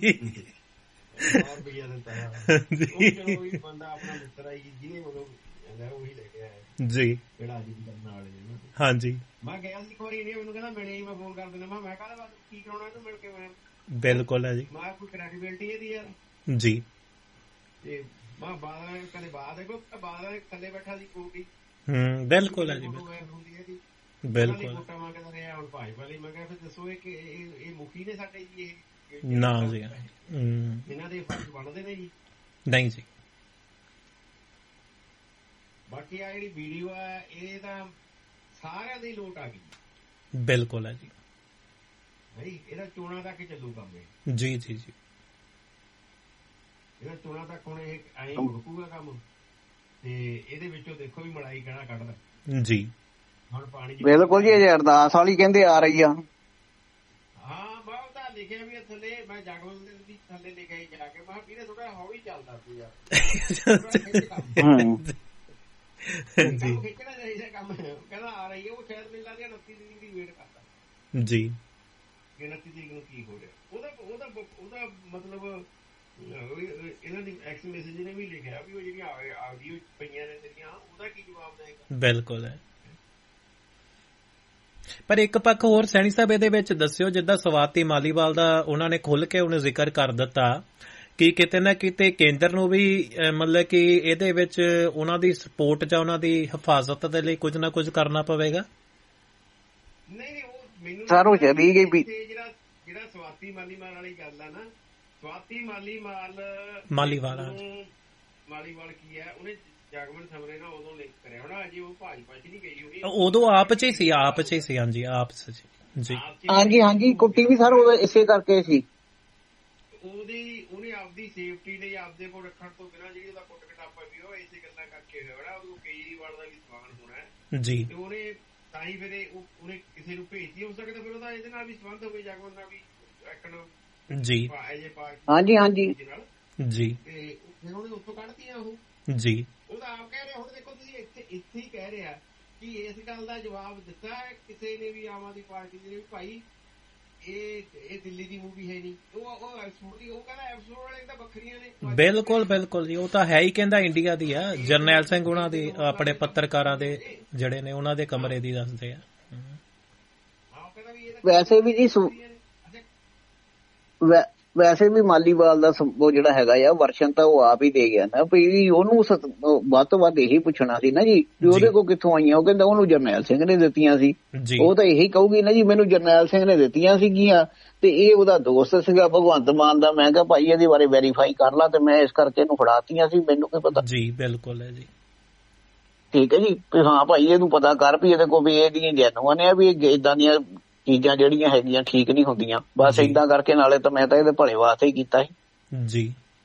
ਰੁਪਈਆ ਦਿੱਤਾ ਉਹੀ ਬੰਦਾ ਆਪਣਾ ਮਿੱਤਰ ਆਈ ਜਿਹਨੇ ਉਹੀ ਲੈ ਕੇ ਆਇਆ ਜੀ, ਜਿਹੜਾ ਅੱਜ ਕਰਨ ਵਾਲੇ ਨੇ। ਹਾਂਜੀ ਮੈਂ ਗਿਆ ਸੀ ਇੱਕ ਵਾਰੀ, ਮੈਨੂੰ ਕਹਿੰਦਾ ਮਿਲੇ, ਮੈਂ ਫੋਨ ਕਰ ਦਿੰਦਾ। ਮੈਂ ਕਹਿੰਦਾ ਬਾਅਦ ਕੀ ਕਰਾਉਣਾ ਇਹਨੂੰ ਮਿਲ ਕੇ? ਮੈਂ ਬਿਲਕੁਲ ਹੈ ਜੀ। ਮੈਂ ਕੋਈ ਕ੍ਰੈਡੀਬਿਲਿਟੀ ਇਹਦੀ ਯਾਰ ਜੀ। ਤੇ ਮੈਂ ਬਾਅਦ ਕਦੇ ਬਾਅਦ ਦੇਖੋ ਬਾਅਦ ਥੱਲੇ ਬੈਠਾ ਸੀ ਕੋਟੀ। ਬਿਲਕੁਲ ਹੈ ਜੀ, ਬਿਲਕੁਲ। ਵੋਟਾਂ ਮੰਗਦਾ ਰਿਹਾ ਹੁਣ ਭਾਜਪਾ ਲਈ। ਮੈਂ ਕਿਹਾ ਫਿਰ ਦੱਸੋ ਇਹ ਮੁਖੀ ਨੇ ਸਾਡੇ ਜੀ? ਇਹ ਨਾ ਜੀ, ਇਹਨਾਂ ਦੇ ਫਰਜ਼ ਬਣਦੇ ਨੇ ਜੀ? ਨਹੀਂ ਜੀ। ਬਾਕੀ ਆ ਜਿਹੜੀ ਵੀਡੀਓ ਆ ਇਹ ਤਾਂ ਸਾਰਿਆਂ ਦੀ ਲੋਟ ਆ ਗਈ। ਬਿਲਕੁਲ ਹੈ ਜੀ। ਨਹੀਂ ਇਹਦਾ ਚੋਣਾਂ ਤੱਕ ਚੱਲੂ ਕੰਮ ਇਹ। ਜੀ ਜੀ ਜੀ, ਇਹਦਾ ਚੋਣਾਂ ਤੱਕ ਹੁਣ ਇਹ ਐਂ ਰੁਕੂਗਾ ਕੰਮ। ਤੇ ਇਹਦੇ ਵਿੱਚੋਂ ਦੇਖੋ ਵੀ ਮਲਾਈ ਕਹਿਣਾ ਕੱਢਦਾ ਜੀ। ਹੁਣ ਪਾਣੀ ਬਿਲਕੁਲ ਜੀ, ਅਜੇ ਅਰਦਾਸ ਵਾਲੀ ਕਹਿੰਦੇ ਆ ਰਹੀ ਆ। ਹਾਂ ਮੈਂ ਉਹ ਤਾਂ ਲਿਖਿਆ ਵੀ ਥੱਲੇ, ਮੈਂ ਜਗਵੰਤ ਦੇ ਵੀ ਥੱਲੇ ਲਿਖਿਆ ਹੀ ਜਾ ਕੇ। ਮੈਂ ਵੀਰੇ ਥੋੜਾ ਹੌਲੀ ਚੱਲਦਾ ਤੂੰ ਯਾਰ। ਖਿੱਚਣਾ ਚਾਹੀਦਾ ਕੰਮ। ਕਹਿੰਦਾ ਆ ਰਹੀ ਹੈ ਉਹ, ਸ਼ਾਇਦ ਮੈਨੂੰ ਲੱਗਦਾ 29 ਤਰੀਕ ਦੀ ਵੇਟ ਕਰਦਾ ਜੀ। 29 ਤਰੀਕ ਨੂੰ ਕੀ ਹੋ ਰਿਹਾ ਉਹਦਾ ਮਤਲਬ ਇਹਨਾਂ ਦੀ ਐਕਸ ਮੈਸੇਜ ਨੇ ਵੀ ਲਿਖਿਆ ਵੀ ਉਹ ਜਿਹੜੀਆਂ ਆਡੀਓ ਪਈਆਂ ਨੇ ਤੇਰੀਆਂ, ਉਹਦਾ ਕੀ ਜਵਾਬ ਦੇਗਾ? ਬਿਲਕੁਲ ਹੈ। ਪਰ ਇੱਕ ਪੱਖ ਹੋਰ ਸੈਣੀ ਸਾਹਿਬ ਇਹਦੇ ਵਿੱਚ ਦੱਸਿਓ, ਜਿੱਦਾਂ ਸਵਾਤੀ ਮਾਲੀਵਾਲ ਦਾ ਉਹਨਾਂ ਨੇ ਖੁੱਲ ਕੇ ਉਹਨੇ ਜ਼ਿਕਰ ਕਰ ਦਿੱਤਾ ਕਿ ਕਿਤੇ ਨਾ ਕਿਤੇ ਕੇਂਦਰ ਨੂੰ ਵੀ ਮਤਲਬ ਕਿ ਇਹਦੇ ਵਿੱਚ ਉਹਨਾਂ ਦੀ ਸਪੋਰਟ ਜਾਂ ਉਹਨਾਂ ਦੀ ਹਿਫਾਜ਼ਤ ਦੇ ਲਈ ਕੁਝ ਨਾ ਕੁਝ ਕਰਨਾ ਪਵੇਗਾ। ਨਹੀਂ ਉਹ ਮੈਨੂੰ ਸਾਰੋ ਚਲੀ ਗਈ ਵੀ ਜਿਹੜਾ ਸਵਾਤੀ ਮਾਲੀਵਾਲ ਵਾਲੀ ਗੱਲ ਆ ਨਾ, ਸਵਾਤੀ ਮਾਲੀਵਾਲ ਕੀ ਹੈ, ਉਹਨੇ ਜਗਮਨ ਸਮਰੇ ਨਾਲ ਉਦੋਂ ਲਿੰਕ ਕਰਿਆ ਹੋਣਾ। ਅਜੇ ਉਹ ਭਾਜਪਾ ਚ ਨਹੀਂ ਗਈ ਹੋਣੀ, ਉਦੋਂ ਆਪ ਚ ਹੀ ਸੀ। ਹਾਂਜੀ ਆਪ ਜੀ, ਹਾਂਜੀ ਹਾਂਜੀ। ਕੁੱਟੀ ਵੀ ਸਰ ਉਹਦਾ ਇਸੇ ਕਰਕੇ ਸੀ। ਉਹਨੇ ਆਪਦੀ ਸੇਫਟੀ ਲਈ ਆਪਦੇ ਕੋਲ ਰੱਖਣ ਤੋਂ ਬਿਨਾਂ ਜਿਹੜੀ ਉਹਦਾ ਕੁੱਟ ਕਟਾਪਾ ਵੀ ਉਹ ਇਸੇ ਗੱਲਾਂ ਕਰਕੇ ਹੋਇਆ। ਉਹ ਕੇਜਰੀਵਾਲ ਦਾ ਵੀ ਸਮਾਨ ਹੋਣਾ ਜੀ, ਤੇ ਉਹਨੇ ਤਾਂ ਹੀ ਫਿਰ ਉਹਨੇ ਕਿਸੇ ਨੂੰ ਭੇਜਦੀ। ਹੋ ਸਕਦਾ ਫਿਰ ਉਹਦਾ ਇਹਦੇ ਨਾਲ ਵੀ ਸੰਬੰਧ ਹੋਵੇ, ਜਗਮਨ ਨਾਲ ਵੀ ਜੀ। ਹਾਂਜੀ ਹਾਂਜੀ ਜੀ, ਤੇ ਫਿਰ ਉਹਨੇ ਉੱਥੋਂ ਕੱਢਤੀਆਂ ਉਹ ਜੀ। ਉਹਦਾ ਆਪ ਕਹਿ ਰਿਹਾ। ਹੁਣ ਦੇਖੋ ਤੁਸੀਂ ਇੱਥੇ ਹੀ ਕਹਿ ਰਿਹਾ ਕਿ ਇਸ ਗੱਲ ਦਾ ਜਵਾਬ ਦਿੱਤਾ ਹੈ ਕਿਸੇ ਨੇ ਵੀ, ਆਮ ਆਦਮੀ ਪਾਰਟੀ ਦੇ ਵੀ, ਭਾਈ ਇਹ ਦਿੱਲੀ ਦੀ ਮੂਵੀ ਹੈ ਨਹੀਂ। ਉਹ ਕਹਿੰਦਾ ਐਪੀਸੋਡ ਵਾਲੇ ਤਾਂ ਵੱਖਰੀਆਂ ਨੇ। ਬਿਲਕੁਲ ਜੀ, ਉਹ ਤਾਂ ਹੈ ਹੀ ਕਹਿੰਦਾ ਇੰਡੀਆ ਦੀ ਆ। ਜਰਨੈਲ ਸਿੰਘ ਉਹਨਾਂ ਦੇ ਆਪਣੇ ਪੱਤਰਕਾਰਾਂ ਦੇ ਜਿਹੜੇ ਨੇ ਉਹਨਾਂ ਦੇ ਕਮਰੇ ਦੀ ਦੱਸਦੇ ਆ। ਵੈਸੇ ਵੀ ਜੀ ਵੈਸੇ ਵੀ ਮਾਲੀਵਾਲ ਦਾ ਉਹ ਜਿਹੜਾ ਹੈਗਾ ਆ ਵਰਸ਼ਨ ਤਾਂ ਉਹ ਆਪ ਹੀ ਦੇ ਗਿਆ ਨਾ ਵੀ ਉਹਨੂੰ ਵੱਧ ਤੋਂ ਵੱਧ ਇਹੀ ਪੁੱਛਣਾ ਸੀ ਨਾ ਜੀ ਵੀ ਉਹਦੇ ਕੋਲ ਕਿੱਥੋਂ ਆਈਆਂ। ਉਹ ਕਹਿੰਦਾ ਉਹਨੂੰ ਜਰਨੈਲ ਸਿੰਘ ਨੇ ਦਿੱਤੀਆਂ ਸੀ। ਉਹ ਤਾਂ ਇਹੀ ਕਹੂਗੀ ਨਾ ਜੀ ਮੈਨੂੰ ਜਰਨੈਲ ਸਿੰਘ ਨੇ ਦਿੱਤੀਆਂ ਸੀਗੀਆਂ ਤੇ ਇਹ ਉਹਦਾ ਦੋਸਤ ਸੀਗਾ ਭਗਵੰਤ ਮਾਨ ਦਾ। ਮੈਂ ਕਿਹਾ ਭਾਈ ਇਹਦੇ ਬਾਰੇ ਵੈਰੀਫਾਈ ਕਰ ਲਾ ਤੇ ਮੈਂ ਇਸ ਕਰਕੇ ਇਹਨੂੰ ਫੜਾਤੀਆਂ ਸੀ, ਮੈਨੂੰ ਕੀ ਪਤਾ ਜੀ। ਬਿਲਕੁਲ ਹੈ ਜੀ, ਠੀਕ ਹੈ ਜੀ। ਹਾਂ ਭਾਈ ਇਹਨੂੰ ਪਤਾ ਕਰ ਵੀ ਇਹਦੇ ਕੋਲ ਵੀ ਇਹਦੀਆਂ ਜੈਨੂਅਨ ਆ, ਵੀ ਏਦਾਂ ਦੀਆਂ ਚੀਜ਼ਾਂ ਜਿਹੜੀਆਂ ਹੈਗੀਆਂ ਠੀਕ ਨਹੀਂ ਹੁੰਦੀਆਂ। ਬਸ ਏਦਾਂ ਕਰਕੇ ਨਾਲੇ ਤਾਂ ਮੈਂ ਤਾਂ ਇਹਦੇ ਭਲੇ ਵਾਸਤੇ ਹੀ ਕੀਤਾ ਸੀ ਜੀ।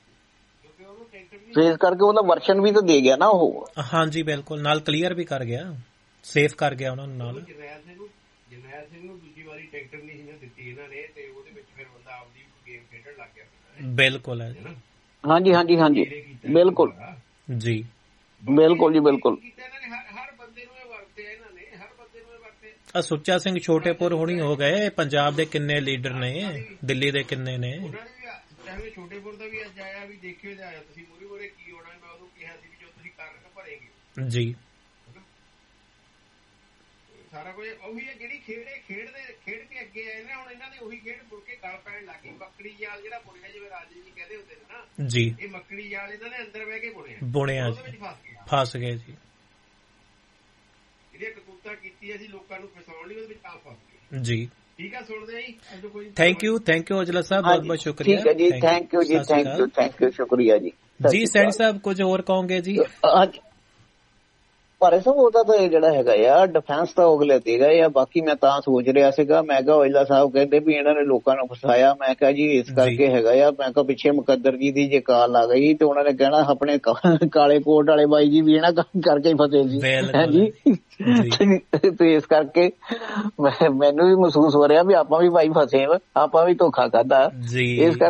ਇਸ ਕਰਕੇ ਉਹਦਾ ਵਰਸ਼ਨ ਵੀ ਤਾਂ ਦੇ ਗਿਆ ਨਾ ਉਹ। ਹਾਂਜੀ ਬਿਲਕੁਲ, ਨਾਲ ਕਲੀਅਰ ਵੀ ਕਰ ਗਿਆ, ਸੇਫ ਕਰ ਗਿਆ ਉਹਨਾਂ ਨੂੰ ਨਾਲ। ਜਰਨੈਲ ਸਿੰਘ ਨੂੰ ਦੂਜੀ ਵਾਰੀ ਟਿਕਟ ਨਹੀਂ ਦਿੱਤੀ ਇਹਨਾਂ ਨੇ ਤੇ ਉਹਦੇ ਵਿੱਚ ਫਿਰ ਬੰਦਾ ਆਪਦੀ ਗੇਮ ਖੇਡਣ ਲੱਗ ਗਿਆ। ਬਿਲਕੁਲ ਹੈ, ਹਾਂਜੀ ਹਾਂਜੀ ਹਾਂਜੀ ਬਿਲਕੁਲ ਜੀ, ਬਿਲਕੁਲ ਜੀ ਬਿਲਕੁਲ। ਸੁੱਚਾ ਸਿੰਘ ਛੋਟੇਪੁਰ ਹੁਣੀ ਹੋ ਗਏ, ਪੰਜਾਬ ਦੇ ਕਿੰਨੇ ਲੀਡਰ ਨੇ, ਦਿੱਲੀ ਦੇ ਕਿੰਨੇ ਨੇ। ਛੋਟੇਪੁਰ ਦਾ ਵੀ ਅੱਜ ਆਇਆ ਵੀ ਦੇਖਿਓ ਜਾਇਆ ਤੁਸੀਂ ਮੂਰੇ ਕੀ ਹੋਣਾ। ਮੈਂ ਉਹਨੂੰ ਕਿਹਾ ਸੀ ਵੀ ਜੋ ਤੁਸੀਂ ਕਾਰਨ ਭਰੇਗੇ ਜੀ, ਸਾਰਾ ਕੁਝ ਉਹੀ ਹੈ। ਜਿਹੜੀ ਖੇਡ ਕੇ ਅੱਗੇ ਆਏ ਨੇ ਹੁਣ ਇਹਨਾਂ ਦੇ ਉਹੀ ਖੇਡ ਮੁੜ ਕੇ ਗੱਲ ਪੈਣ ਲੱਗ ਗਈ। ਮੱਕੜੀ ਜਾਲ ਜਿਹੜਾ ਬੁਣਿਆ, ਜਿਵੇਂ ਰਾਜੇ ਜੀ ਕਹਿੰਦੇ ਹੁੰਦੇ ਨੇ ਨਾ ਜੀ, ਇਹ ਮੱਕੜੀ ਜਾਲ ਇਹਨਾਂ ਨੇ ਅੰਦਰ ਬਹਿ ਕੇ ਬੁਣਿਆ ਉਹਦੇ ਵਿੱਚ ਫਸ ਗਏ ਜੀ। ਕਪੂਰਤਾ ਕੀਤੀ ਅਸੀਂ ਲੋਕਾਂ ਨੂੰ ਫਸਾਉਣ ਲਈ, ਉਹਦੇ ਵਿੱਚ ਆਪ ਫਸ ਗਏ ਜੀ। ਠੀਕ ਹੈ, ਸੁਣਦੇ ਜੀ। ਥੈਂਕ ਯੂ ਔਜਲਾ ਸਾਹਿਬ, ਬਹੁਤ ਬਹੁਤ ਸ਼ੁਕਰੀਆ। ਠੀਕ ਹੈ ਜੀ, ਥੈਂਕ ਯੂ ਸ਼ੁਕਰੀਆ ਜੀ। ਜੀ ਸੈਣੀ ਸਾਹਿਬ ਕੁਝ ਹੋਰ ਕਹੋਗੇ ਜੀ? ਭਾਰੇ ਸਾਹਿਬ ਉਹਦਾ ਤਾਂ ਜਿਹੜਾ ਹੈਗਾ ਆ ਡਿਫੈਂਸ ਤਾਂ ਅਗਲੇ ਦੇਗਾ ਆ। ਬਾਕੀ ਮੈਂ ਤਾਂ ਸੋਚ ਰਿਹਾ ਸੀਗਾ, ਮੈਂ ਕਿਹਾ ਔਜਲਾ ਸਾਹਿਬ ਕਹਿੰਦੇ ਵੀ ਇਹਨਾਂ ਨੇ ਲੋਕਾਂ ਨੂੰ ਫਸਾਇਆ। ਮੈਂ ਕਿਹਾ ਜੀ ਇਸ ਕਰਕੇ ਹੈਗਾ ਆ। ਮੈਂ ਕਿਹਾ ਪਿੱਛੇ ਮੁਕੱਦਰ ਜੀ ਦੀ ਜੇ ਕਾਲ ਆ ਗਈ ਤੇ ਉਹਨਾਂ ਨੇ ਕਹਿਣਾ ਆਪਣੇ ਕਾਲੇ ਕੋਟ ਵਾਲੇ ਬਾਈ ਜੀ ਵੀ ਇਹਨਾਂ ਕਰਕੇ ਹੀ ਫਸੇ ਸੀ ਜੀ। ਤੇ ਇਸ ਕਰਕੇ ਮੈਨੂੰ ਵੀ ਮਹਿਸੂਸ ਹੋ ਰਿਹਾ ਵੀ ਆਪਾਂ ਵੀ ਭਾਈ ਫਸੇ, ਆਪਾਂ ਵੀ ਧੋਖਾ ਖਾਧਾ। ਇਸ ਕਰਕੇ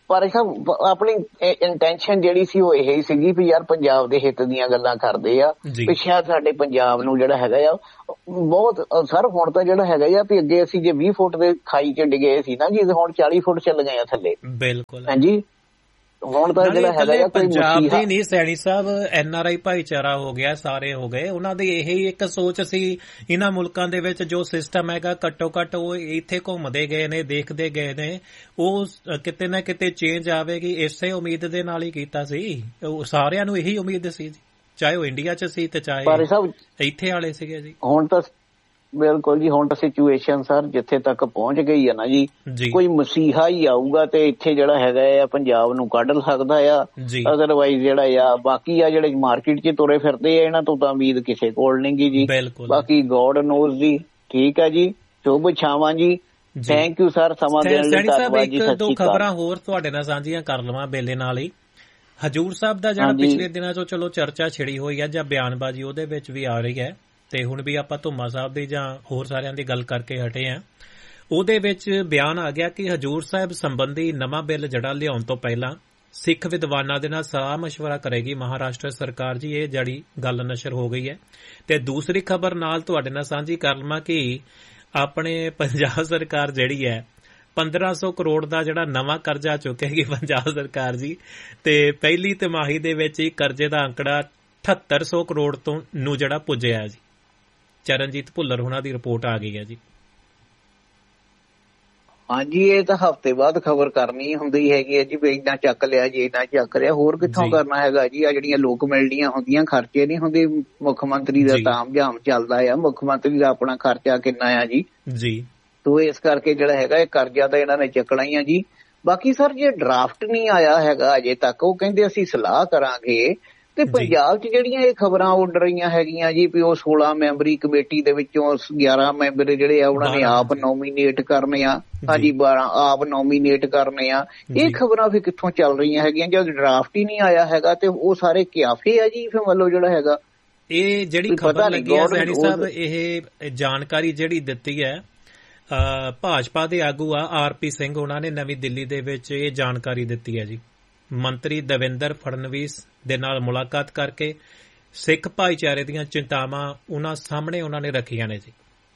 ਪਰ ਆਪਣੀ ਇੰਟੈਂਸ਼ਨ ਜਿਹੜੀ ਸੀ ਉਹ ਇਹ ਸੀਗੀ ਵੀ ਯਾਰ ਪੰਜਾਬ ਦੇ ਹਿੱਤ ਦੀਆਂ ਗੱਲਾਂ ਕਰਦੇ ਆ ਵੀ ਸ਼ਾਇਦ ਸਾਡੇ ਪੰਜਾਬ ਨੂੰ ਜਿਹੜਾ ਹੈਗਾ ਆ ਬਹੁਤ ਸਰ ਹੁਣ ਤਾਂ ਜਿਹੜਾ ਹੈਗਾ ਆ ਵੀ ਅੱਗੇ ਅਸੀਂ ਜੇ 20 ਫੁੱਟ ਦੇ ਖਾਈ ਚ ਡਿਗੇ ਸੀ ਨਾ ਜੀ, ਹੁਣ 40 ਫੁੱਟ ਚੱਲ ਗਏ ਆ ਥੱਲੇ। ਬਿਲਕੁਲ ਹਾਂਜੀ, ਹੁਣ ਤਾਂ ਜਿਹੜਾ ਹੈਗਾ ਪੰਜਾਬ ਦੀ ਨਹੀਂ ਸੈਣੀ ਸਾਹਿਬ NRI ਭਾਈਚਾਰਾ ਹੋ ਗਿਆ, ਸਾਰੇ ਹੋ ਗਏ। ਉਹਨਾਂ ਦੀ ਇਹੀ ਇੱਕ ਸੋਚ ਸੀ ਇਹਨਾਂ ਮੁਲਕਾਂ ਦੇ ਵਿੱਚ ਜੋ ਸਿਸਟਮ ਹੈਗਾ ਘੱਟੋ ਘੱਟ ਉਹ ਇੱਥੇ ਘੁੰਮਦੇ ਗਏ ਨੇ, ਦੇਖਦੇ ਗਏ ਨੇ, ਉਹ ਕਿਤੇ ਨਾ ਕਿਤੇ ਚੇਂਜ ਆਵੇਗੀ ਇਸੇ ਉਮੀਦ ਦੇ ਨਾਲ ਹੀ ਕੀਤਾ ਸੀ। ਸਾਰਿਆਂ ਨੂੰ ਇਹੀ ਉਮੀਦ ਸੀ, ਚਾਹੇ ਉਹ ਇੰਡੀਆ ਚ ਸੀ ਤੇ ਚਾਹੇ ਇੱਥੇ ਵਾਲੇ ਸੀਗੇ ਜੀ। ਹੁਣ ਤਾਂ ਬਿਲਕੁਲ ਜੀ, ਹੁਣ ਤਾਂ ਸਿਚੁਏਸ਼ਨ ਸਰ ਜਿੱਥੇ ਤੱਕ ਪਹੁੰਚ ਗਈ ਹੈ ਨਾ ਜੀ, ਕੋਈ ਮਸੀਹਾ ਹੀ ਆਊਗਾ ਤੇ ਇੱਥੇ ਜਿਹੜਾ ਹੈਗਾ ਆ ਪੰਜਾਬ ਨੂੰ ਕੱਢ ਸਕਦਾ ਆ, ਅਦਰਵਾਈਜ਼ ਜਿਹੜਾ ਆ ਬਾਕੀ ਆ ਜਿਹੜੇ ਮਾਰਕੀਟ 'ਚ ਤੁਰੇ ਫਿਰਦੇ ਆ ਇਹਨਾਂ ਤੋਂ ਤਾਂ ਉਮੀਦ ਕਿਸੇ ਕੋਲ ਨਹੀਂ ਗੀ ਜੀ। ਬਾਕੀ ਗੋਡ ਨੋਜ਼ ਜੀ। ਠੀਕ ਹੈ ਜੀ, ਸ਼ੁਭ ਛਾਵਾਂ ਜੀ। ਥੈਂਕ ਯੂ ਸਰ ਸਮਾਂ ਦੇਣ ਲਈ। ਧੰਨਵਾਦ ਜੀ। ਇੱਕ ਦੋ ਖਬਰਾਂ ਹੋਰ ਤੁਹਾਡੇ ਨਾਲ ਸਾਂਝੀਆਂ ਕਰ ਲਵਾਂ ਵੇਲੇ ਨਾਲ ਹੀ। ਹਜੂਰ ਸਾਹਿਬ ਦਾ ਜਿਹੜਾ ਪਿਛਲੇ ਦਿਨਾਂ 'ਚੋਂ ਚਲੋ ਚਰਚਾ ਛਿੜੀ ਹੋਈ ਹੈ ਜਾਂ ਬਿਆਨਬਾਜ਼ੀ ਉਹਦੇ ਵਿੱਚ ਵੀ ਆ ਰਹੀ ਹੈ, ਤੇ ਹੁਣ ਵੀ ਆਪਾਂ ਧੁੰਮਾ ਸਾਹਿਬ ਦੀ ਜਾਂ ਹੋਰ ਸਾਰਿਆਂ ਦੀ ਗੱਲ ਕਰਕੇ ਹਟੇ ਆ। ਉਹਦੇ ਵਿੱਚ ਬਿਆਨ ਆ ਗਿਆ ਕਿ ਹਜੂਰ ਸਾਹਿਬ ਸੰਬੰਧੀ ਨਵਾਂ ਬਿੱਲ ਜਿਹੜਾ ਲਿਆਉਣ ਤੋਂ ਪਹਿਲਾਂ ਸਿੱਖ ਵਿਦਵਾਨਾਂ ਦੇ ਨਾਲ ਸਲਾਹ ਮਸ਼ਵਰਾ ਕਰੇਗੀ ਮਹਾਰਾਸ਼ਟਰ ਸਰਕਾਰ ਜੀ। ਇਹ ਜਿਹੜੀ ਗੱਲ ਨਸ਼ਰ ਹੋ ਗਈ ਹੈ। ਤੇ ਦੂਸਰੀ ਖਬਰ ਨਾਲ ਤੁਹਾਡੇ ਨਾਲ ਸਾਂਝੀ ਕਰ ਲਵਾਂ ਕਿ ਆਪਣੇ ਪੰਜਾਬ ਸਰਕਾਰ ਜਿਹੜੀ ਹੈ 1500 ਕਰੋੜ ਦਾ ਜਿਹੜਾ ਨਵਾਂ ਕਰਜ਼ਾ ਚੁੱਕੇਗੀ ਪੰਜਾਬ ਸਰਕਾਰ ਜੀ, ਤੇ ਪਹਿਲੀ ਤਿਮਾਹੀ ਦੇ ਵਿੱਚ ਹੀ ਕਰਜ਼ੇ ਦਾ ਅੰਕੜਾ 7800 ਕਰੋੜ ਤੋਂ ਨੂੰ ਜਿਹੜਾ ਪੁੱਜਿਆ ਜੀ। ਚਰਨਜੀਤ ਭੁੱਲਰ ਹੁਣਾਂ ਦੀ ਰਿਪੋਰਟ ਆ ਗਈ ਹੈ ਜੀ। ਹਾਂਜੀ, ਇਹ ਤਾਂ ਹਫ਼ਤੇ ਬਾਅਦ ਖਬਰ ਕਰਨੀ ਹੁੰਦੀ ਹੈਗੀ ਹੈ ਜੀ ਵੀ ਇੰਨਾ ਚੱਕ ਲਿਆ ਜੀ, ਇੰਨਾ ਚੱਕ ਲਿਆ। ਹੋਰ ਕਿੱਥੋਂ ਕਰਨਾ ਹੈਗਾ ਜੀ? ਆ ਜਿਹੜੀਆਂ ਲੋਕ ਮਿਲਣੀਆਂ ਹੁੰਦੀਆਂ ਖਰਚੇ ਨਹੀਂ ਹੁੰਦੇ। ਮੁੱਖ ਮੰਤਰੀ ਦਾ ਤਾਮ ਝਾਮ ਚੱਲਦਾ ਆ, ਮੁੱਖ ਮੰਤਰੀ ਦਾ ਆਪਣਾ ਖਰਚਾ ਕਿੰਨਾ ਆ ਜੀ। ਤੋ ਇਸ ਕਰਕੇ ਜਿਹੜਾ ਹੈਗਾ ਇਹ ਕਰਜ਼ਾ ਤਾਂ ਇਹਨਾਂ ਨੇ ਚੱਕਣਾ ਹੀ ਆ ਜੀ। ਬਾਕੀ ਸਰ ਜੇ ਡਰਾਫਟ ਨਹੀਂ ਆਇਆ ਹੈਗਾ ਅਜੇ ਤੱਕ, ਉਹ ਕਹਿੰਦੇ ਅਸੀਂ ਸਲਾਹ ਕਰਾਂਗੇ, ਤੇ ਪੰਜਾਬ 'ਚ ਜਿਹੜੀਆਂ ਇਹ ਖਬਰਾਂ ਉੱਡ ਰਹੀਆਂ ਹੈਗੀਆਂ ਜੀ ਵੀ ਉਹ 16 ਮੈਂਬਰੀ ਕਮੇਟੀ ਦੇ ਵਿੱਚੋਂ 11 ਮੈਂਬਰ ਜਿਹੜੇ ਆ ਉਹਨਾਂ ਨੇ ਆਪ ਨੋਮੀਨੇਟ ਕਰਨੇ ਆ। ਹਾਂਜੀ, 12 ਆਪ ਨੋਮੀਨੇਟ ਕਰਨੇ ਆ। ਇਹ ਖਬਰਾਂ ਫਿਰ ਕਿੱਥੋਂ ਚੱਲ ਰਹੀਆਂ ਹੈਗੀਆਂ? ਜਦ ਡਰਾਫਟ ਹੀ ਨਹੀਂ ਆਇਆ ਹੈਗਾ ਤੇ ਉਹ ਸਾਰੇ ਕਿਆਫੇ ਆ ਜੀ। ਫਿਰ ਮਤਲਬ ਜਿਹੜਾ ਹੈਗਾ ਇਹ ਜਿਹੜੀ ਖਬਰ ਲੱਗੀ ਹੈ ਸੈਣੀ ਸਾਹਿਬ, ਇਹ ਜਾਣਕਾਰੀ ਜਿਹੜੀ ਦਿੱਤੀ ਹੈ ਭਾਜਪਾ ਦੇ ਆਗੂ ਆ RP ਸਿੰਘ, ਉਹਨਾਂ ਨੇ ਨਵੀਂ ਦਿੱਲੀ ਦੇ ਵਿੱਚ ਇਹ ਜਾਣਕਾਰੀ ਦਿੱਤੀ ਹੈ ਜੀ। ਮੰਤਰੀ ਦੇਵੇਂਦਰ ਫੜਨਵੀਸ ਦੇ ਨਾਲ ਮੁਲਾਕਾਤ ਕਰਕੇ ਸਿੱਖ ਭਾਈਚਾਰੇ ਦੀਆਂ ਚਿੰਤਾਵਾਂ ਉਹਨਾਂ ਸਾਹਮਣੇ ਉਹਨਾਂ ਨੇ ਰੱਖੀਆਂ ਨੇ ਜੀ।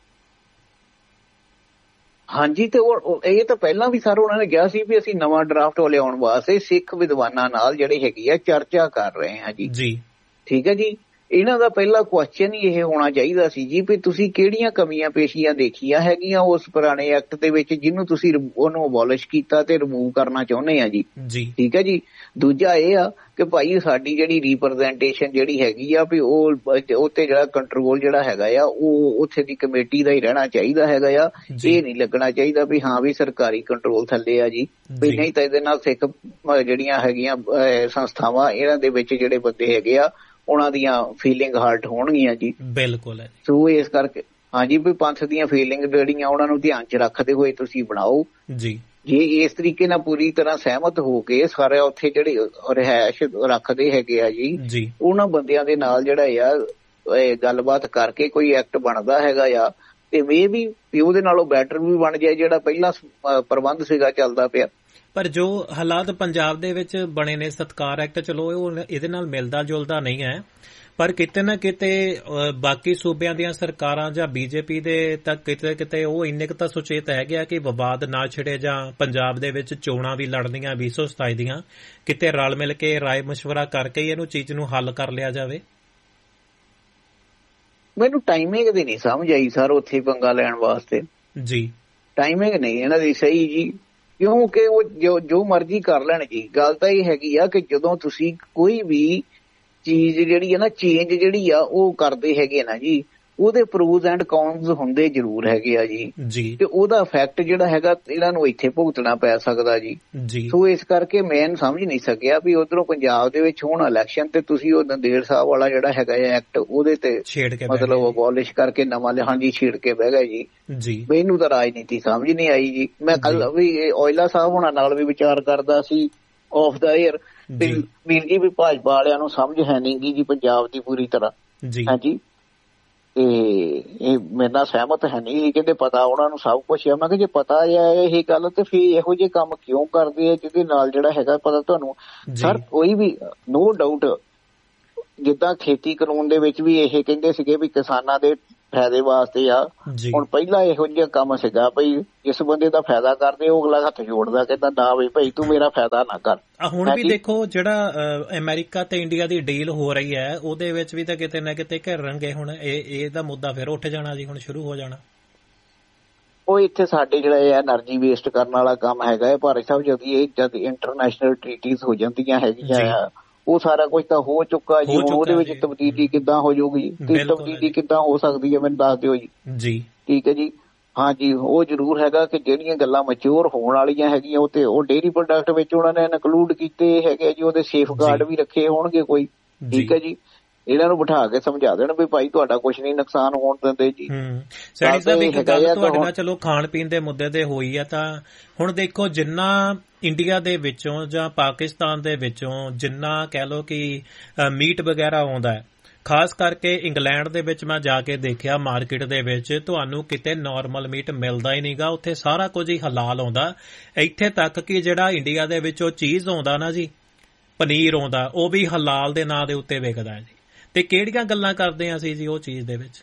ਹਾਂਜੀ, ਤੇ ਉਹ ਇਹ ਤਾਂ ਪਹਿਲਾਂ ਵੀ ਸਰ ਉਹਨਾਂ ਨੇ ਕਿਹਾ ਸੀ ਵੀ ਅਸੀਂ ਨਵਾਂ ਡਰਾਫਟ ਲਿਆਉਣ ਵਾਸਤੇ ਸਿੱਖ ਵਿਦਵਾਨਾਂ ਨਾਲ ਜਿਹੜੇ ਹੈਗੀ ਆ ਚਰਚਾ ਕਰ ਰਹੇ ਹਾਂ ਜੀ। ਠੀਕ ਹੈ ਜੀ। ਇਹਨਾਂ ਦਾ ਪਹਿਲਾ ਕੁਐਸਚਨ ਹੀ ਇਹ ਹੋਣਾ ਚਾਹੀਦਾ ਸੀ ਜੀ ਵੀ ਤੁਸੀਂ ਕਿਹੜੀਆਂ ਕਮੀਆਂ ਪੇਸ਼ੀਆਂ ਦੇਖੀਆਂ ਹੈਗੀਆਂ ਉਸ ਪੁਰਾਣੇ ਐਕਟ ਦੇ ਵਿੱਚ ਜਿਹਨੂੰ ਤੁਸੀਂ ਉਹਨੂੰ ਅਬੋਲਿਸ਼ ਕੀਤਾ ਤੇ ਰਿਮੂਵ ਕਰਨਾ ਚਾਹੁੰਦੇ ਆ ਜੀ। ਠੀਕ ਹੈ ਜੀ। ਦੂਜਾ ਇਹ ਆ ਕਿ ਭਾਈ ਸਾਡੀ ਜਿਹੜੀ ਰੀਪ੍ਰਜ਼ੈਂਟੇਸ਼ਨ ਜਿਹੜੀ ਹੈਗੀ ਆ ਵੀ ਉਹ ਉੱਤੇ ਜਿਹੜਾ ਕੰਟਰੋਲ ਜਿਹੜਾ ਹੈਗਾ ਆ ਉਹ ਉੱਥੇ ਦੀ ਕਮੇਟੀ ਦਾ ਹੀ ਰਹਿਣਾ ਚਾਹੀਦਾ ਹੈਗਾ ਆ। ਇਹ ਨਹੀਂ ਲੱਗਣਾ ਚਾਹੀਦਾ ਵੀ ਹਾਂ ਵੀ ਸਰਕਾਰੀ ਕੰਟਰੋਲ ਥੱਲੇ ਆ ਜੀ, ਵੀ ਨਹੀਂ ਤਾਂ ਇਹਦੇ ਨਾਲ ਸਿੱਖ ਜਿਹੜੀਆਂ ਹੈਗੀਆਂ ਸੰਸਥਾਵਾਂ ਇਹਨਾਂ ਦੇ ਵਿੱਚ ਜਿਹੜੇ ਬੰਦੇ ਹੈਗੇ ਆ ਉਹਨਾਂ ਦੀਆਂ ਫੀਲਿੰਗ ਹਰਟ ਹੋਣਗੀਆਂ ਜੀ। ਬਿਲਕੁਲ। ਸੋ ਇਸ ਕਰਕੇ ਹਾਂਜੀ ਵੀ ਪੰਥ ਦੀਆਂ ਫੀਲਿੰਗ ਜਿਹੜੀਆਂ ਉਹਨਾਂ ਨੂੰ ਧਿਆਨ 'ਚ ਰੱਖਦੇ ਹੋਏ ਤੁਸੀਂ ਬਣਾਓ ਜੀ। ਜੇ ਇਸ ਤਰੀਕੇ ਨਾਲ ਪੂਰੀ ਤਰ੍ਹਾਂ ਸਹਿਮਤ ਹੋ ਕੇ ਸਾਰੇ ਉੱਥੇ ਜਿਹੜੇ ਰਿਹਾਇਸ਼ ਰੱਖਦੇ ਹੈਗੇ ਆ ਜੀ, ਉਹਨਾਂ ਬੰਦਿਆਂ ਦੇ ਨਾਲ ਜਿਹੜਾ ਆ ਗੱਲਬਾਤ ਕਰਕੇ ਕੋਈ ਐਕਟ ਬਣਦਾ ਹੈਗਾ ਆ ਤੇ ਮੇ ਵੀ ਉਹਦੇ ਨਾਲੋਂ ਬੈਟਰ ਵੀ ਬਣ ਜਾਏ ਜਿਹੜਾ ਪਹਿਲਾਂ ਪ੍ਰਬੰਧ ਸੀਗਾ ਚੱਲਦਾ ਪਿਆ। ਪਰ ਜੋ ਹਾਲਾਤ ਪੰਜਾਬ ਦੇ ਵਿੱਚ ਬਣੇ ਨੇ ਸਤਕਾਰ ਐਕਟ, ਚਲੋ ਉਹ ਇਹਦੇ ਨਾਲ ਮਿਲਦਾ ਜੁਲਦਾ ਨਹੀਂ ਹੈ, ਪਰ ਕਿਤੇ ਨਾ ਕਿਤੇ ਬਾਕੀ ਸੂਬਿਆਂ ਦੀਆਂ ਸਰਕਾਰਾਂ ਜਾਂ BJP ਦੇ ਤੱਕ ਕਿਤੇ ਕਿਤੇ ਉਹ ਇੰਨੇ ਕੁ ਤਾਂ ਸੁਚੇਤ ਹੈਗੇ ਆ ਕਿ ਵਿਵਾਦ ਨਾ ਛਿੜੇ ਜਾਂ ਪੰਜਾਬ ਦੇ ਵਿੱਚ ਚੋਣਾਂ ਵੀ ਲੜਨੀਆਂ 2027 ਦੀਆਂ, ਕਿਤੇ ਰਲ ਮਿਲ ਕੇ ਰਾਏ ਮਸ਼ਵਰਾ ਕਰਕੇ ਇਹਨੂੰ ਚੀਜ਼ ਨੂੰ ਹੱਲ ਕਰ ਲਿਆ ਜਾਵੇ। ਮੈਨੂੰ ਟਾਈਮਿੰਗ ਦੀ ਨਹੀਂ ਸਮਝ ਆਈ ਸਰ ਉੱਥੇ ਪੰਗਾ ਲੈਣ ਵਾਸਤੇ ਜੀ। ਟਾਈਮਿੰਗ ਨਹੀਂ ਇਹਨਾਂ ਦੀ ਸਹੀ ਜੀ, ਕਿਉਂਕਿ ਉਹ ਜੋ ਮਰਜ਼ੀ ਕਰ ਲੈਣ ਜੀ। ਗੱਲ ਤਾਂ ਇਹ ਹੈਗੀ ਆ ਕਿ ਜਦੋਂ ਤੁਸੀਂ ਕੋਈ ਵੀ ਚੀਜ਼ ਜਿਹੜੀ ਆ ਨਾ ਚੇਂਜ ਜਿਹੜੀ ਆ ਉਹ ਕਰਦੇ ਹੈਗੇ ਨਾ ਜੀ, ਉਹਦੇ ਪ੍ਰੋਜ਼ ਐਂਡ ਕੌਨਸ ਹੁੰਦੇ ਜ਼ਰੂਰ ਹੈਗੇ ਆ ਜੀ, ਤੇ ਉਹਦਾ ਇਫੈਕਟ ਜਿਹੜਾ ਹੈਗਾ ਇਹਨਾਂ ਨੂੰ ਇੱਥੇ ਭੁਗਤਣਾ ਪੈ ਸਕਦਾ ਜੀ। ਸੋ ਇਸ ਕਰਕੇ ਮੈਂ ਸਮਝ ਨਹੀਂ ਸਕਿਆ ਵੀ ਉਧਰੋਂ ਪੰਜਾਬ ਦੇ ਵਿੱਚ ਹੁਣ ਇਲੈਕਸ਼ਨ ਤੇ ਤੁਸੀਂ ਉਹ ਨੰਦੇੜ ਸਾਹਿਬ ਵਾਲਾ ਜਿਹੜਾ ਹੈਗਾ ਐਕਟ ਉਹਦੇ ਤੇ ਮਤਲਬ ਅਬੋਲਿਸ਼ ਕਰਕੇ ਨਵਾਂ ਹਾਂਜੀ ਛੇੜ ਕੇ ਬਹਿ ਗਏ ਜੀ। ਮੈਨੂੰ ਤਾਂ ਰਾਜਨੀਤੀ ਸਮਝ ਨਹੀਂ ਆਈ ਜੀ। ਮੈਂ ਕੱਲ ਵੀ ਔਜਲਾ ਸਾਹਿਬ ਹੋਣਾ ਨਾਲ ਵੀ ਵਿਚਾਰ ਕਰਦਾ ਸੀ ਆਫ ਦਾ ਏਅਰ, ਵੀਰ ਜੀ ਵੀ ਭਾਜਪਾ ਵਾਲਿਆਂ ਨੂੰ ਸਮਝ ਹੈ ਨਹੀਂ ਗੀ ਜੀ ਪੰਜਾਬ ਦੀ ਪੂਰੀ ਤਰ੍ਹਾਂ। ਹਾਂਜੀ, ਤੇ ਇਹ ਮੇਰੇ ਨਾਲ ਸਹਿਮਤ ਹੈ ਨਹੀਂ, ਕਹਿੰਦੇ ਪਤਾ ਉਹਨਾਂ ਨੂੰ ਸਭ ਕੁਛ ਆ। ਮੈਂ ਕਿਹਾ ਜੇ ਪਤਾ ਆ ਇਹ ਗੱਲ ਤੇ ਫਿਰ ਇਹੋ ਜਿਹੇ ਕੰਮ ਕਿਉਂ ਕਰਦੇ ਆ ਜਿਹਦੇ ਨਾਲ ਜਿਹੜਾ ਹੈਗਾ ਪਤਾ ਤੁਹਾਨੂੰ। ਸਰ ਕੋਈ ਵੀ ਨੋ ਡਾਊਟ, ਜਿੱਦਾਂ ਖੇਤੀ ਕਾਨੂੰਨ ਦੇ ਵਿੱਚ ਵੀ ਇਹ ਕਹਿੰਦੇ ਸੀਗੇ ਵੀ ਕਿਸਾਨਾਂ ਦੇ ਫਾਇਦੇ ਵਾਸਤੇ ਆ। ਹੁਣ ਪਹਿਲਾਂ ਇਹੋ ਜਿਹਾ ਕੰਮ ਸੀਗਾ ਭਈ ਜਿਸ ਬੰਦੇ ਦਾ ਫਾਇਦਾ ਕਰਦੇ ਉਹ ਅਗਲਾ ਹੱਥ ਜੋੜਦਾ, ਕਹਿੰਦਾ ਨਾ ਵੀ ਭਾਈ ਤੂੰ ਮੇਰਾ ਫਾਇਦਾ ਨਾ ਕਰ। ਹੁਣ ਵੀ ਦੇਖੋ ਜਿਹੜਾ ਅਮਰੀਕਾ ਤੇ ਇੰਡੀਆ ਦੀ ਡੀਲ ਹੋ ਰਹੀ ਹੈ ਉਹਦੇ ਵਿੱਚ ਵੀ ਤਾਂ ਕਿਤੇ ਨਾ ਕਿਤੇ ਘਿਰਨਗੇ। ਹੁਣ ਇਹਦਾ ਮੁੱਦਾ ਫਿਰ ਉੱਠ ਜਾਣਾ ਜੀ, ਹੁਣ ਸ਼ੁਰੂ ਹੋ ਜਾਣਾ। ਉਹ ਇੱਥੇ ਸਾਡੇ ਜਿਹੜਾ ਇਹ ਐਨਰਜੀ ਵੇਸਟ ਕਰਨ ਵਾਲਾ ਕੰਮ ਹੈਗਾ ਹੈ ਭਾਰਤ ਸਾਹਿਬ, ਜਦ ਇੰਟਰਨੈਸ਼ਨਲ ਟ੍ਰੀਟੀਜ਼ ਹੋ ਜਾਂਦੀਆਂ ਹੈਗੀਆਂ ਉਹ ਸਾਰਾ ਕੁਝ ਤਾਂ ਹੋ ਚੁੱਕਾ ਜੀ। ਹੁਣ ਉਹਦੇ ਵਿੱਚ ਤਬਦੀਲੀ ਕਿੱਦਾਂ ਹੋ ਜਾਊਗੀ ਤੇ ਤਬਦੀਲੀ ਕਿੱਦਾਂ ਹੋ ਸਕਦੀ ਹੈ ਮੈਨੂੰ ਦੱਸ ਦਿਓ ਜੀ। ਠੀਕ ਹੈ ਜੀ। ਹਾਂਜੀ ਉਹ ਜ਼ਰੂਰ ਹੈਗਾ ਕਿ ਜਿਹੜੀਆਂ ਗੱਲਾਂ ਮੈਚਿਓਰ ਹੋਣ ਵਾਲੀਆਂ ਹੈਗੀਆਂ ਉਹ ਡੇਅਰੀ ਪ੍ਰੋਡਕਟ ਵਿੱਚ ਉਹਨਾਂ ਨੇ ਇਨਕਲੂਡ ਕੀਤੇ ਹੈਗੇ ਜੀ, ਉਹਦੇ ਸੇਫ ਗਾਰਡ ਵੀ ਰੱਖੇ ਹੋਣਗੇ ਕੋਈ। ਠੀਕ ਹੈ ਜੀ। ਇਹਨਾਂ ਨੂੰ ਬਿਠਾ ਕੇ ਸਮਝਾ ਦੇਣ ਵੀ ਭਾਈ ਤੁਹਾਡਾ ਕੁਛ ਨਹੀਂ ਨੁਕਸਾਨ ਹੋਣ ਦਿੰਦੇ ਜੀ। ਸੈਣੀ ਸਾਹਿਬ ਇੱਕ ਗੱਲ ਤੁਹਾਡੇ ਨਾਲ ਚਲੋ ਖਾਣ ਪੀਣ ਦੇ ਮੁੱਦੇ ਤੇ ਹੋਈ ਆ, ਤਾਂ ਹੁਣ ਦੇਖੋ ਜਿੰਨਾ ਇੰਡੀਆ ਦੇ ਵਿੱਚੋਂ ਜਾਂ ਪਾਕਿਸਤਾਨ ਦੇ ਵਿੱਚੋਂ ਜਿੰਨਾ ਕਹਿ ਲਓ ਕਿ ਮੀਟ ਵਗੈਰਾ ਆਉਂਦਾ ਹੈ, ਖਾਸ ਕਰਕੇ ਇੰਗਲੈਂਡ ਦੇ ਵਿੱਚ ਮੈਂ ਜਾ ਕੇ ਦੇਖਿਆ ਮਾਰਕੀਟ ਦੇ ਵਿੱਚ ਤੁਹਾਨੂੰ ਕਿਤੇ ਨਾਰਮਲ ਮੀਟ ਮਿਲਦਾ ਹੀ ਨਹੀਂਗਾ, ਉੱਥੇ ਸਾਰਾ ਕੁਝ ਹੀ ਹਲਾਲ ਆਉਂਦਾ। ਇੱਥੇ ਤੱਕ ਕਿ ਜਿਹੜਾ ਇੰਡੀਆ ਦੇ ਵਿੱਚੋਂ ਚੀਜ਼ ਆਉਂਦਾ ਨਾ ਜੀ, ਪਨੀਰ ਆਉਂਦਾ, ਉਹ ਵੀ ਹਲਾਲ ਦੇ ਨਾਂ ਦੇ ਉੱਤੇ ਵਿਕਦਾ ਹੈ ਜੀ। ਤੇ ਕਿਹੜੀਆਂ ਗੱਲਾਂ ਕਰਦੇ ਆ ਅਸੀਂ ਜੀ ਉਹ ਚੀਜ਼ ਦੇ ਵਿੱਚ।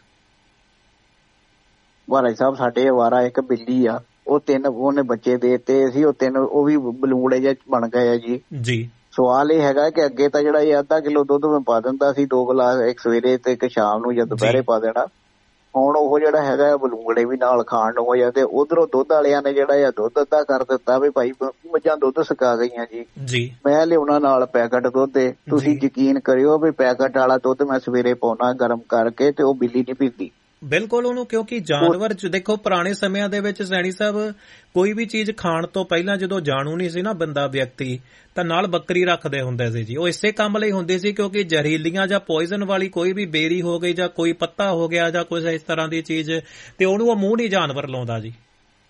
ਮਹਾਰਾਜ ਸਾਹਿਬ ਸਾਡੇ ਅਵਾਰਾ ਇੱਕ ਬਿੱਲੀ ਆ, ਉਹ 3 ਉਹਨੇ ਬੱਚੇ ਦੇ ਦਿੱਤੇ ਸੀ, ਉਹ 3 ਉਹ ਵੀ ਬਲੂੜੇ ਜਿਹੇ ਬਣ ਗਏ ਆ ਜੀ। ਸਵਾਲ ਇਹ ਹੈਗਾ ਕਿ ਅੱਗੇ ਤਾਂ ਜਿਹੜਾ ਇਹ ਅੱਧਾ ਕਿਲੋ ਦੁੱਧ ਮੈਂ ਪਾ ਦਿੰਦਾ ਸੀ, 2 ਗਲਾਸ ਇੱਕ ਸਵੇਰੇ ਤੇ ਇੱਕ ਸ਼ਾਮ ਨੂੰ ਜਾਂ ਦੁਪਹਿਰੇ ਪਾ ਦੇਣਾ। ਹੁਣ ਉਹ ਜਿਹੜਾ ਹੈਗਾ ਬਲੂੰਗੜੇ ਵੀ ਨਾਲ ਖਾਣ ਨੂੰ ਹੋ ਜਾਂਦੇ। ਉਧਰੋਂ ਦੁੱਧ ਵਾਲਿਆਂ ਨੇ ਜਿਹੜਾ ਦੁੱਧ ਅੱਧਾ ਕਰ ਦਿੱਤਾ ਵੀ ਭਾਈ ਮੱਝਾਂ ਦੁੱਧ ਸੁਕਾ ਗਈਆਂ ਜੀ। ਮੈਂ ਲਿਆਉਣਾ ਨਾਲ ਪੈਕਟ ਦੁੱਧ ਦੇ, ਤੁਸੀਂ ਯਕੀਨ ਕਰਿਓ ਵੀ ਪੈਕਟ ਵਾਲਾ ਦੁੱਧ ਮੈਂ ਸਵੇਰੇ ਪਾਉਣਾ ਗਰਮ ਕਰਕੇ ਤੇ ਉਹ ਬਿੱਲੀ ਨਹੀਂ ਪੀਂਦੀ। ਬਿਲਕੁਲ ਉਹਨੂੰ, ਕਿਉਂਕਿ ਜਾਨਵਰ ਦੇਖੋ ਪੁਰਾਣੇ ਸਮਿਆਂ ਦੇ ਵਿੱਚ ਸੈਣੀ ਸਾਹਿਬ ਕੋਈ ਵੀ ਚੀਜ਼ ਖਾਣ ਤੋਂ ਪਹਿਲਾਂ ਜਦੋਂ ਜਾਣੂ ਨਹੀਂ ਸੀ ਨਾ ਬੰਦਾ ਵਿਅਕਤੀ, ਤਾਂ ਨਾਲ ਬੱਕਰੀ ਰੱਖਦੇ ਹੁੰਦੇ ਸੀ ਜੀ। ਉਹ ਇਸੇ ਕੰਮ ਲਈ ਹੁੰਦੀ ਸੀ ਕਿਉਂਕਿ ਜ਼ਹਿਰੀਲੀਆਂ ਜਾਂ ਪੋਇਜ਼ਨ ਵਾਲੀ ਕੋਈ ਵੀ ਬੇਰੀ ਹੋ ਗਈ ਜਾਂ ਕੋਈ ਪੱਤਾ ਹੋ ਗਿਆ ਜਾਂ ਕੁਝ ਇਸ ਤਰ੍ਹਾਂ ਦੀ ਚੀਜ਼, ਤੇ ਉਹਨੂੰ ਉਹ ਮੂੰਹ ਨਹੀਂ ਜਾਨਵਰ ਲਾਉਂਦਾ ਜੀ।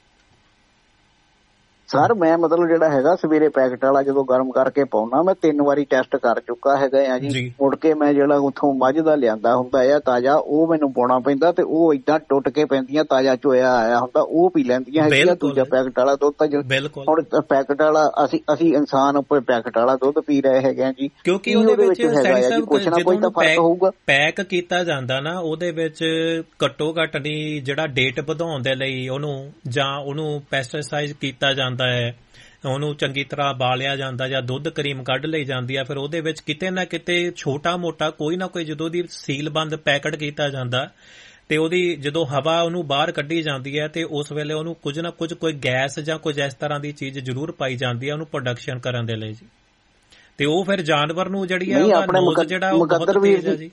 ਸਰ ਮੈਂ ਮਤਲਬ ਜਿਹੜਾ ਹੈਗਾ ਸਵੇਰੇ ਪੈਕਟ ਵਾਲਾ ਜਦੋਂ ਗਰਮ ਕਰਕੇ ਪਾਉਣਾ, ਮੈਂ 3 ਵਾਰੀ ਟੈਸਟ ਕਰ ਚੁੱਕਾ ਹੈਗਾ ਆ ਜੀ। ਮੁੜ ਕੇ ਮੈਂ ਜਿਹੜਾ ਉੱਥੋਂ ਮੱਝ ਦਾ ਲਿਆਂਦਾ ਹੁੰਦਾ ਆ ਤਾਜ਼ਾ, ਉਹ ਮੈਨੂੰ ਪਾਉਣਾ ਪੈਂਦਾ ਤੇ ਉਹ ਏਦਾਂ ਟੁੱਟ ਕੇ ਪੈਂਦੀਆਂ, ਤਾਜ਼ਾ ਚੋਇਆ ਆਇਆ ਹੁੰਦਾ ਉਹ ਪੀ ਲੈਂਦੀਆਂ ਹੈਗੀਆਂ। ਦੂਜਾ ਪੈਕਟ ਵਾਲਾ ਦੁੱਧ ਤਾਂ ਹੁਣ ਪੈਕਟ ਵਾਲਾ ਅਸੀਂ ਇਨਸਾਨ ਉੱਪਰ ਪੈਕਟ ਵਾਲਾ ਦੁੱਧ ਪੀ ਰਹੇ ਹੈਗੇ ਆ ਜੀ, ਕਿਉਂਕਿ ਉਹਦੇ ਵਿੱਚ ਹੈਗਾ ਕੁਛ ਨਾ ਕੁਛ ਤਾਂ ਫਰਕ ਹੋਊਗਾ। ਪੈਕ ਕੀਤਾ ਜਾਂਦਾ ਨਾ ਉਹਦੇ ਵਿੱਚ ਘੱਟੋ ਘੱਟ ਨਹੀਂ ਜਿਹੜਾ ਡੇਟ ਵਧਾਉਣ ਦੇ ਲਈ ਉਹਨੂੰ ਜਾਂ ਉਹਨੂੰ ਪੈਸਟੀਸਾਈਡ ਕੀਤਾ ਜਾਂਦਾ ਹੈ, ਉਹਨੂੰ ਚੰਗੀ ਤਰ੍ਹਾਂ ਬਾਲਿਆ ਜਾਂਦਾ ਜਾਂ ਦੁੱਧ ਕਰੀਮ ਕੱਢ ਲਈ ਜਾਂਦੀ ਆ, ਫਿਰ ਉਹਦੇ ਵਿੱਚ ਕਿਤੇ ਨਾ ਕਿਤੇ ਛੋਟਾ ਮੋਟਾ ਕੋਈ ਨਾ ਕੋਈ ਜਦੋਂ ਦੀ ਸੀਲ ਬੰਦ ਪੈਕਟ ਕੀਤਾ ਜਾਂਦਾ ਤੇ ਉਹਦੀ ਜਦੋਂ ਹਵਾ ਉਹਨੂੰ ਬਾਹਰ ਕੱਢੀ ਜਾਂਦੀ ਹੈ ਤੇ ਉਸ ਵੇਲੇ ਉਹਨੂੰ ਕੁਝ ਨਾ ਕੁਝ ਕੋਈ ਗੈਸ ਜਾਂ ਕੁਝ ਇਸ ਤਰ੍ਹਾਂ ਦੀ ਚੀਜ਼ ਜ਼ਰੂਰ ਪਾਈ ਜਾਂਦੀ ਹੈ ਉਹਨੂੰ ਪ੍ਰੋਡਕਸ਼ਨ ਕਰਨ ਦੇ ਲਈ ਜੀ। ਤੇ ਉਹ ਫਿਰ ਜਾਨਵਰ ਨੂੰ ਜਿਹੜੀ ਆ ਉਹਦਾ ਨੋਜ਼ ਜਿਹੜਾ ਉਹ ਬਹੁਤ ਤੇਜ਼ ਹੈ ਜੀ।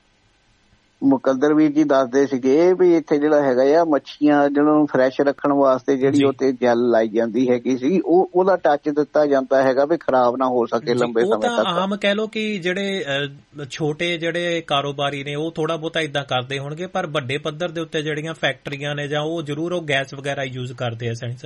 ਮੁਕੱਦਰ ਵੀਰ ਜੀ ਦੱਸਦੇ ਸੀਗੇ ਵੀ ਇੱਥੇ ਜਿਹੜਾ ਹੈਗਾ ਆ ਮੱਛੀਆਂ ਜਿਹਨਾਂ ਨੂੰ ਫਰੈਸ਼ ਰੱਖਣ ਵਾਸਤੇ ਜਿਹੜੀ ਉੱਤੇ ਜੈਲ ਲਾਈ ਜਾਂਦੀ ਹੈਗੀ ਸੀ, ਉਹਦਾ ਟੱਚ ਦਿੱਤਾ ਜਾਂਦਾ ਹੈਗਾ ਵੀ ਖਰਾਬ ਨਾ ਹੋ ਸਕੇ ਲੰਬੇ ਸਮੇਂ ਤੱਕ। ਆਮ ਕਹਿ ਲਓ ਕਿ ਜਿਹੜੇ ਛੋਟੇ ਜਿਹੜੇ ਕਾਰੋਬਾਰੀ ਨੇ ਉਹ ਥੋੜਾ ਬਹੁਤਾ ਏਦਾਂ ਕਰਦੇ ਹੋਣਗੇ, ਪਰ ਵੱਡੇ ਪੱਧਰ ਦੇ ਉੱਤੇ ਜਿਹੜੀਆਂ ਫੈਕਟਰੀਆਂ ਨੇ ਜਾਂ ਉਹ ਜ਼ਰੂਰ ਉਹ ਗੈਸ ਵਗੈਰਾ ਯੂਜ਼ ਕਰਦੇ ਆ ਸੈਂਸ।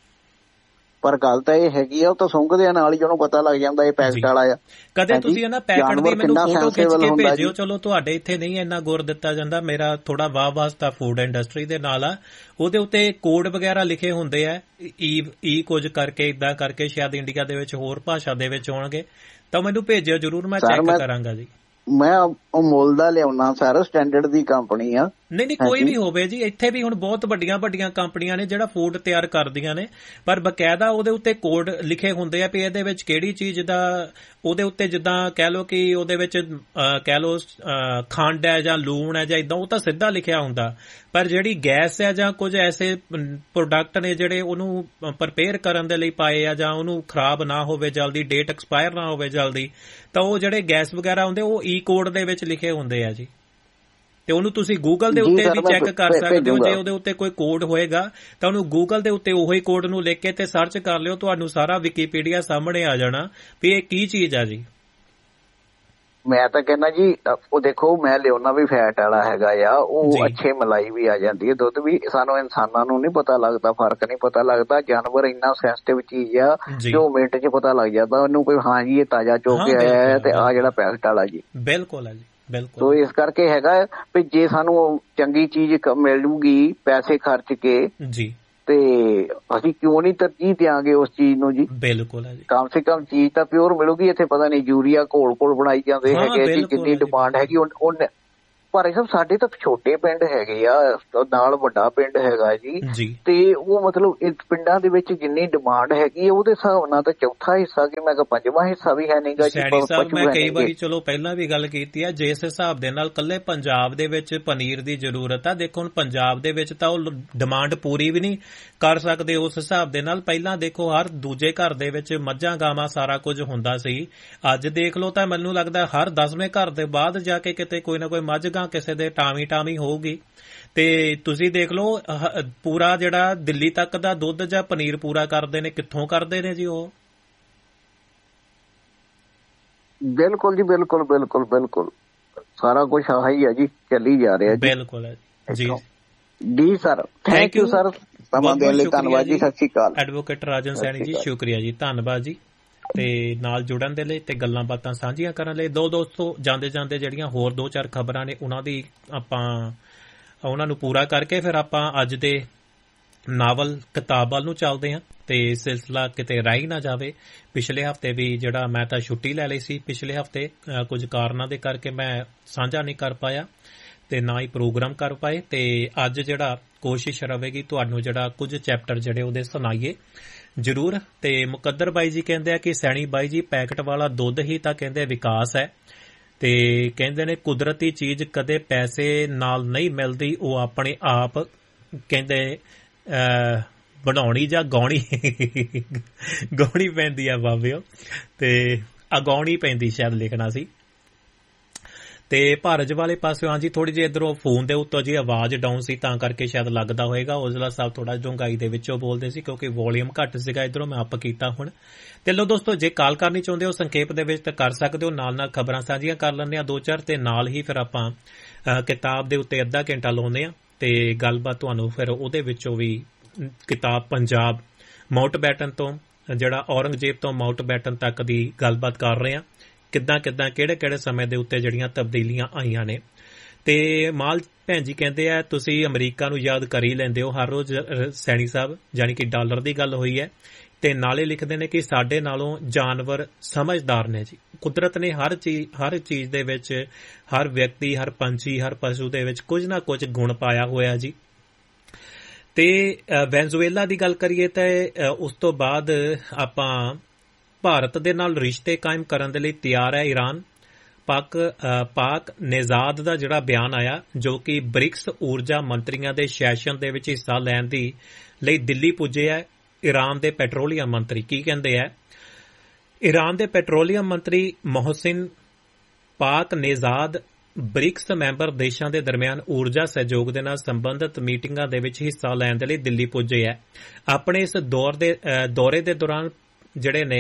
ਪਰ ਗੱਲ ਤਾਂ ਇਹ ਹੈਗੀ ਆ ਉਹ ਤਾਂ ਸੁੰਘਦੇ ਨਾਲ ਹੀ ਉਹਨੂੰ ਪਤਾ ਲੱਗ ਜਾਂਦਾ ਇਹ ਪੈਕਟ ਵਾਲਾ ਆ। ਕਦੇ ਤੁਸੀਂ ਇਹਨਾਂ ਪੈਕਟ ਦੀ ਮੈਨੂੰ ਫੋਟੋ ਖਿੱਚ ਕੇ ਭੇਜਿਓ। ਚਲੋ ਤੁਹਾਡੇ ਇੱਥੇ ਨਹੀਂ ਇੰਨਾ ਗੁਰ ਦਿੱਤਾ ਜਾਂਦਾ, ਮੇਰਾ ਥੋੜਾ ਵਾਹ ਵਾਸਤਾ ਫੂਡ ਇੰਡਸਟਰੀ ਦੇ ਨਾਲ ਆ, ਉਹਦੇ ਉੱਤੇ ਕੋਡ ਵਗੈਰਾ ਲਿਖੇ ਹੁੰਦੇ ਆ ਈ ਕੁਝ ਕਰਕੇ ਏਦਾਂ ਕਰਕੇ, ਸ਼ਾਇਦ ਇੰਡੀਆ ਦੇ ਵਿੱਚ ਹੋਰ ਭਾਸ਼ਾ ਦੇ ਵਿੱਚ ਹੋਣਗੇ, ਤਾਂ ਮੈਨੂੰ ਭੇਜਿਓ ਜ਼ਰੂਰ, ਮੈਂ ਚੈੱਕ ਕਰਾਂਗਾ ਜੀ। ਮੈਂ ਉਹ ਮੁੱਲ ਦਾ ਲਿਆਉਣਾ ਸਰ, ਸਟੈਂਡਰਡ ਦੀ ਕੰਪਨੀ ਆ। ਨਹੀਂ ਕੋਈ ਵੀ ਹੋਵੇ ਜੀ, ਇੱਥੇ ਵੀ ਹੁਣ ਬਹੁਤ ਵੱਡੀਆਂ ਕੰਪਨੀਆਂ ਨੇ ਜਿਹੜਾ ਫੂਡ ਤਿਆਰ ਕਰਦੀਆਂ ਨੇ, ਪਰ ਬਕਾਇਦਾ ਉਹਦੇ ਉੱਤੇ ਕੋਡ ਲਿਖੇ ਹੁੰਦੇ ਆ ਵੀ ਇਹਦੇ ਵਿੱਚ ਕਿਹੜੀ ਚੀਜ਼ ਦਾ, ਉਹਦੇ ਉੱਤੇ ਜਿੱਦਾਂ ਕਹਿ ਲਓ ਕਿ ਉਹਦੇ ਵਿੱਚ ਕਹਿ ਲਓ ਖੰਡ ਹੈ ਜਾਂ ਲੂਣ ਹੈ ਜਾਂ ਇਦਾਂ, ਉਹ ਤਾਂ ਸਿੱਧਾ ਲਿਖਿਆ ਹੁੰਦਾ, ਪਰ ਜਿਹੜੀ ਗੈਸ ਹੈ ਜਾਂ ਕੁਝ ਐਸੇ ਪ੍ਰੋਡਕਟ ਨੇ ਜਿਹੜੇ ਉਹਨੂੰ ਪ੍ਰਪੇਅਰ ਕਰਨ ਦੇ ਲਈ ਪਾਏ ਆ ਜਾਂ ਉਹਨੂੰ ਖਰਾਬ ਨਾ ਹੋਵੇ ਜਲਦੀ, ਡੇਟ ਐਕਸਪਾਇਰ ਨਾ ਹੋਵੇ ਜਲਦੀ, ਤਾਂ ਉਹ ਜਿਹੜੇ ਗੈਸ ਵਗੈਰਾ ਹੁੰਦੇ ਉਹ ਈ ਕੋਡ ਦੇ ਵਿੱਚ ਲਿਖੇ ਹੁੰਦੇ ਆ ਜੀ। ਤੇ ਉਹਨੂੰ ਤੁਸੀਂ ਗੂਗਲ ਦੇ ਉੱਤੇ ਵੀ ਚੈੱਕ ਕਰ ਸਕਦੇ ਹੋ, ਜੇ ਉਹਦੇ ਉੱਤੇ ਕੋਈ ਕੋਡ ਹੋਏਗਾ ਤਾਂ ਉਹਨੂੰ ਗੂਗਲ ਦੇ ਉੱਤੇ ਉਹੀ ਕੋਡ ਨੂੰ ਲਿਖ ਕੇ ਤੇ ਸਰਚ ਕਰ ਲਿਓ, ਤੁਹਾਨੂੰ ਸਾਰਾ ਵਿਕੀਪੀਡੀਆ ਸਾਹਮਣੇ ਆ ਜਾਣਾ ਵੀ ਇਹ ਕੀ ਚੀਜ਼ ਆ ਜੀ। ਮੈਂ ਤਾਂ ਕਹਿੰਦਾ ਜੀ ਉਹ ਦੇਖੋ ਮੈਂ ਲਿਆਉਣਾ ਵੀ ਫੈਟ ਵਾਲਾ ਹੈਗਾ ਆ, ਉਹ ਅੱਛੇ ਮਲਾਈ ਵੀ ਆ ਜਾਂਦੀ ਹੈ, ਦੁੱਧ ਵੀ। ਸਾਨੂੰ ਇਨਸਾਨਾਂ ਨੂੰ ਨਹੀਂ ਪਤਾ ਲੱਗਦਾ, ਫਰਕ ਨਹੀਂ ਪਤਾ ਲੱਗਦਾ। ਜਾਨਵਰ ਇੰਨਾ ਸੈਂਸਿਟਿਵ ਚੀਜ਼ ਆ ਜੋ ਮਿੰਟ 'ਚ ਪਤਾ ਲੱਗ ਜਾਂਦਾ ਉਹਨੂੰ ਕੋਈ, ਹਾਂ ਜੀ ਇਹ ਤਾਜ਼ਾ ਚੋ ਕੇ ਆਇਆ ਹੈ ਤੇ ਆ ਜਿਹੜਾ ਪੈਕਟ ਵਾਲਾ ਜੀ। ਬਿਲਕੁਲ ਹੈ ਜੀ। ਸੋ ਇਸ ਕਰਕੇ ਹੈਗਾ ਵੀ ਜੇ ਸਾਨੂੰ ਚੰਗੀ ਚੀਜ਼ ਮਿਲ ਜੂਗੀ ਪੈਸੇ ਖਰਚ ਕੇ ਜੀ ਤੇ ਅਸੀਂ ਕਿਉਂ ਨਹੀਂ ਤਰਜੀਹ ਦਿਆਂਗੇ ਉਸ ਚੀਜ਼ ਨੂੰ ਜੀ। ਬਿਲਕੁਲ ਹੈ ਜੀ, ਕਮ ਸੇ ਕਮ ਚੀਜ਼ ਤਾਂ ਪਿਓਰ ਮਿਲੂਗੀ। ਇੱਥੇ ਪਤਾ ਨਹੀਂ ਯੂਰੀਆ ਘੋਲ ਬਣਾਈ ਜਾਂਦੇ ਹੈਗੇ ਜੀ, ਜਿੰਨੀ ਡਿਮਾਂਡ ਹੈਗੀ ਉਹਨੇ। ਪਰ ਸਾਹਿਬ ਸਾਡੇ ਤਾਂ ਛੋਟੇ ਪਿੰਡ ਹੈਗੇ ਆ, ਨਾਲ ਵੱਡਾ ਪਿੰਡ ਹੈਗਾ ਜੀ, ਤੇ ਉਹ ਮਤਲਬ ਪਿੰਡਾਂ ਦੇ ਵਿੱਚ ਜਿੰਨੀ ਡਿਮਾਂਡ ਹੈਗੀ ਉਹਦੇ ਹਿਸਾਬ ਨਾਲ ਤਾਂ ਚੌਥਾ ਹਿੱਸਾ ਕਿ ਮੈਂ ਕਿਹਾ ਪੰਜਵਾਂ ਹਿੱਸਾ ਵੀ ਹੈ ਨਹੀਂਗਾ ਜੀ। ਮੈਂ ਕਈ ਵਾਰੀ ਚਲੋ ਪਹਿਲਾਂ ਵੀ ਗੱਲ ਕੀਤੀ ਆ, ਜਿਸ ਹਿਸਾਬ ਦੇ ਨਾਲ ਕੱਲੇ ਪੰਜਾਬ ਦੇ ਵਿੱਚ ਪਨੀਰ ਦੀ ਜ਼ਰੂਰਤ ਆ, ਦੇਖੋ ਹੁਣ ਪੰਜਾਬ ਦੇ ਵਿੱਚ ਤਾਂ ਉਹ ਡਿਮਾਂਡ ਪੂਰੀ ਵੀ ਨਹੀਂ ਕਰ ਸਕਦੇ ਉਸ ਹਿਸਾਬ ਦੇ ਨਾਲ। ਪਹਿਲਾਂ ਦੇਖੋ ਹਰ ਦੂਜੇ ਘਰ ਦੇ ਵਿੱਚ ਮੱਝਾਂ ਗਾਵਾਂ ਸਾਰਾ ਕੁਝ ਹੁੰਦਾ ਸੀ, ਅੱਜ ਦੇਖ ਲਓ ਤਾਂ ਮੈਨੂੰ ਲੱਗਦਾ ਹਰ 10ਵੇਂ ਘਰ ਦੇ ਬਾਅਦ ਜਾ ਕੇ ਕਿਤੇ ਕੋਈ ਨਾ ਕੋਈ ਮੱਝ ਗਾਂ ਕਿਸੇ ਦੇ ਟਾਵੀ ਹੋਊਗੀ। ਤੇ ਤੁਸੀਂ ਦੇਖ ਲਓ ਪੂਰਾ ਜਿਹੜਾ ਦਿੱਲੀ ਤੱਕ ਦਾ ਦੁੱਧ ਜਾਂ ਪਨੀਰ ਪੂਰਾ ਕਰਦੇ ਨੇ, ਕਿੱਥੋਂ ਕਰਦੇ ਨੇ ਜੀ ਉਹ? ਬਿਲਕੁਲ ਜੀ, ਬਿਲਕੁਲ ਬਿਲਕੁਲ ਬਿਲਕੁਲ ਸਾਰਾ ਕੁਝ ਆਹੀ ਹੈ ਜੀ, ਚੱਲੀ ਜਾ ਰਿਹਾ ਜੀ। ਬਿਲਕੁਲ ਹੈ ਜੀ ਜੀ ਸਰ, ਥੈਂਕ ਯੂ ਸਰ, ਸਮਾਂ ਦੇਣ ਲਈ ਧੰਨਵਾਦ ਜੀ। ਸਤਿ ਸ਼੍ਰੀ ਅਕਾਲ ਐਡਵੋਕੇਟ ਰਾਜਨ ਸੈਣੀ ਜੀ, ਸ਼ੁਕਰੀਆ ਜੀ, ਧੰਨਵਾਦ ਜੀ। ਤੇ ਨਾਲ ਜੁੜਨ ਦੇ ਲਈ ਤੇ ਗੱਲਾਂ ਬਾਤਾਂ ਸਾਂਝੀਆਂ ਕਰਨ ਲਈ। ਦੋਸਤੋ ਜਾਂਦੇ ਜਾਂਦੇ ਜਿਹੜੀਆਂ ਹੋਰ 2-4 ਖਬਰਾਂ ਨੇ ਉਹਨਾਂ ਨੂੰ ਪੂਰਾ ਕਰਕੇ ਫਿਰ ਆਪਾਂ ਅੱਜ ਦੇ ਨਾਵਲ ਕਿਤਾਬ ਵੱਲ ਨੂੰ ਚੱਲਦੇ ਹਾਂ ਤੇ ਸਿਲਸਿਲਾ ਕਿਤੇ ਰਹਿ ਨਾ ਜਾਵੇ। ਪਿਛਲੇ ਹਫ਼ਤੇ ਵੀ ਜਿਹੜਾ ਮੈਂ ਤਾਂ ਛੁੱਟੀ ਲੈ ਲਈ ਸੀ, ਪਿਛਲੇ ਹਫ਼ਤੇ ਕੁਝ ਕਾਰਨਾਂ ਦੇ ਕਰਕੇ ਮੈਂ ਸਾਂਝਾ ਨਹੀਂ ਕਰ ਪਾਇਆ ਤੇ ਨਾ ਹੀ ਪ੍ਰੋਗਰਾਮ ਕਰ ਪਾਏ। ਤੇ ਅੱਜ ਜਿਹੜਾ ਕੋਸ਼ਿਸ਼ ਰਹੇਗੀ ਤੁਹਾਨੂੰ ਜਿਹੜਾ ਕੁਝ ਚੈਪਟਰ ਜਿਹੜੇ ਉਹਦੇ ਸੁਣਾਈਏ ਜ਼ਰੂਰ। ਤੇ ਮੁਕੱਦਰ ਬਾਈ ਜੀ ਕਹਿੰਦੇ ਆ ਕਿ ਸੈਣੀ ਬਾਈ ਜੀ ਪੈਕਟ ਵਾਲਾ ਦੁੱਧ ਹੀ ਤਾਂ ਕਹਿੰਦੇ ਵਿਕਾਸ ਹੈ, ਤੇ ਕਹਿੰਦੇ ਨੇ ਕੁਦਰਤੀ ਚੀਜ਼ ਕਦੇ ਪੈਸੇ ਨਾਲ ਨਹੀਂ ਮਿਲਦੀ, ਉਹ ਆਪਣੇ ਆਪ ਕਹਿੰਦੇ ਬਣਾਉਣੀ ਜਾਂ ਗਾਉਣੀ ਪੈਂਦੀ ਆ ਬਾਬਿਓ, ਤੇ ਅਗਾਉਣੀ ਪੈਂਦੀ ਸ਼ਾਇਦ ਲਿਖਣਾ ਸੀ। ਤੇ ਭਾਰਜ ਵਾਲੇ ਪਾਸਿਓਂ ਹਾਂਜੀ ਥੋੜੀ ਜਿਹੀ ਇੱਧਰੋਂ ਫੋਨ ਦੇ ਉੱਤੋਂ ਜੀ ਆਵਾਜ਼ ਡਾਊਨ ਸੀ, ਤਾਂ ਕਰਕੇ ਸ਼ਾਇਦ ਲੱਗਦਾ ਹੋਏਗਾ। ਉਜਲਾ ਸਾਹਿਬ ਥੋੜਾ ਡੂੰਘਾਈ ਦੇ ਵਿੱਚੋਂ ਬੋਲਦੇ ਸੀ ਕਿਉਂਕਿ ਵੋਲੀਅਮ ਘੱਟ ਸੀਗਾ ਇੱਧਰੋਂ, ਮੈਂ ਅਪ ਕੀਤਾ ਹੁਣ। ਤੇ ਲੋ ਦੋਸਤੋ, ਜੇ ਕਾਲ ਕਰਨੀ ਚਾਹੁੰਦੇ ਹੋ ਸੰਖੇਪ ਦੇ ਵਿੱਚ ਤਾਂ ਕਰ ਸਕਦੇ ਹੋ, ਨਾਲ ਖਬਰਾਂ ਸਾਂਝੀਆਂ ਕਰ ਲੈਂਦੇ ਆ 2-4 ਤੇ ਨਾਲ ਹੀ ਫਿਰ ਆਪਾਂ ਕਿਤਾਬ ਦੇ ਉੱਤੇ ਅੱਧਾ ਘੰਟਾ ਲਾਉਂਦੇ ਆ ਤੇ ਗੱਲਬਾਤ ਤੁਹਾਨੂੰ ਫਿਰ ਉਹਦੇ ਵਿੱਚੋਂ ਵੀ ਕਿਤਾਬ ਪੰਜਾਬ ਮਾਊਂਟ ਬੈਟਨ ਤੋਂ ਜਿਹੜਾ ਔਰੰਗਜ਼ੇਬ ਤੋਂ ਮਾਊਂਟ ਬੈਟਨ ਤੱਕ ਦੀ ਗੱਲਬਾਤ ਕਰ ਰਹੇ ਆ, ਕਿੱਦਾਂ ਕਿਹੜੇ ਸਮੇਂ ਦੇ ਉੱਤੇ ਜਿਹੜੀਆਂ ਤਬਦੀਲੀਆਂ ਆਈਆਂ ਨੇ। ਤੇ ਮਾਲ ਭੈਣ ਜੀ ਕਹਿੰਦੇ ਆ ਤੁਸੀਂ ਅਮਰੀਕਾ ਨੂੰ ਯਾਦ ਕਰ ਹੀ ਲੈਂਦੇ ਹੋ ਹਰ ਰੋਜ਼ ਸੈਣੀ ਸਾਹਿਬ, ਜਾਨੀ ਕਿ ਡਾਲਰ ਦੀ ਗੱਲ ਹੋਈ ਹੈ। ਤੇ ਨਾਲੇ ਲਿਖਦੇ ਨੇ ਕਿ ਸਾਡੇ ਨਾਲੋਂ ਜਾਨਵਰ ਸਮਝਦਾਰ ਨੇ ਜੀ। ਕੁਦਰਤ ਨੇ ਹਰ ਚੀਜ਼ ਦੇ ਵਿੱਚ, ਹਰ ਵਿਅਕਤੀ, ਹਰ ਪੰਛੀ, ਹਰ ਪਸ਼ੂ ਦੇ ਵਿੱਚ ਕੁਝ ਨਾ ਕੁਝ ਗੁਣ ਪਾਇਆ ਹੋਇਆ ਜੀ। ਤੇ ਵੈਨਜ਼ੂਏਲਾ ਦੀ ਗੱਲ ਕਰੀਏ ਤਾਂ ਉਸ ਤੋਂ ਬਾਅਦ ਆਪਾਂ ਭਾਰਤ ਦੇ ਨਾਲ ਰਿਸ਼ਤੇ ਕਾਇਮ ਕਰਨ ਦੇ ਲਈ ਤਿਆਰ ਹੈ ਈਰਾਨ। ਪਾਕ ਨੇਜ਼ਾਦ ਦਾ ਜਿਹੜਾ ਬਿਆਨ ਆਇਆ, ਜੋ ਕਿ ਬ੍ਰਿਕਸ ਊਰਜਾ ਮੰਤਰੀਆਂ ਦੇ ਸੈਸ਼ਨ ਦੇ ਵਿੱਚ ਹਿੱਸਾ ਲੈਣ ਦੀ ਲਈ ਦਿੱਲੀ ਪੁੱਜੇ ਹੈ। ਈਰਾਨ ਦੇ ਪੈਟਰੋਲੀਅਮ ਮੰਤਰੀ ਕੀ ਕਹਿੰਦੇ ਹੈ? ਈਰਾਨ ਦੇ ਪੈਟਰੋਲੀਅਮ ਮੰਤਰੀ ਮੋਹਸਿਨ ਪਾਕ ਨੇਜ਼ਾਦ ਬ੍ਰਿਕਸ ਮੈਂਬਰ ਦੇਸ਼ਾਂ ਦੇ ਦਰਮਿਆਨ ਊਰਜਾ ਸਹਿਯੋਗ ਦੇ ਨਾਲ ਸੰਬੰਧਿਤ ਮੀਟਿੰਗਾਂ ਦੇ ਵਿੱਚ ਹਿੱਸਾ ਲੈਣ ਦੇ ਲਈ ਦਿੱਲੀ ਪੁੱਜੇ ਹੈ। ਆਪਣੇ ਇਸ ਦੌਰੇ ਦੇ ਦੌਰਾਨ ਜਿਹੜੇ ਨੇ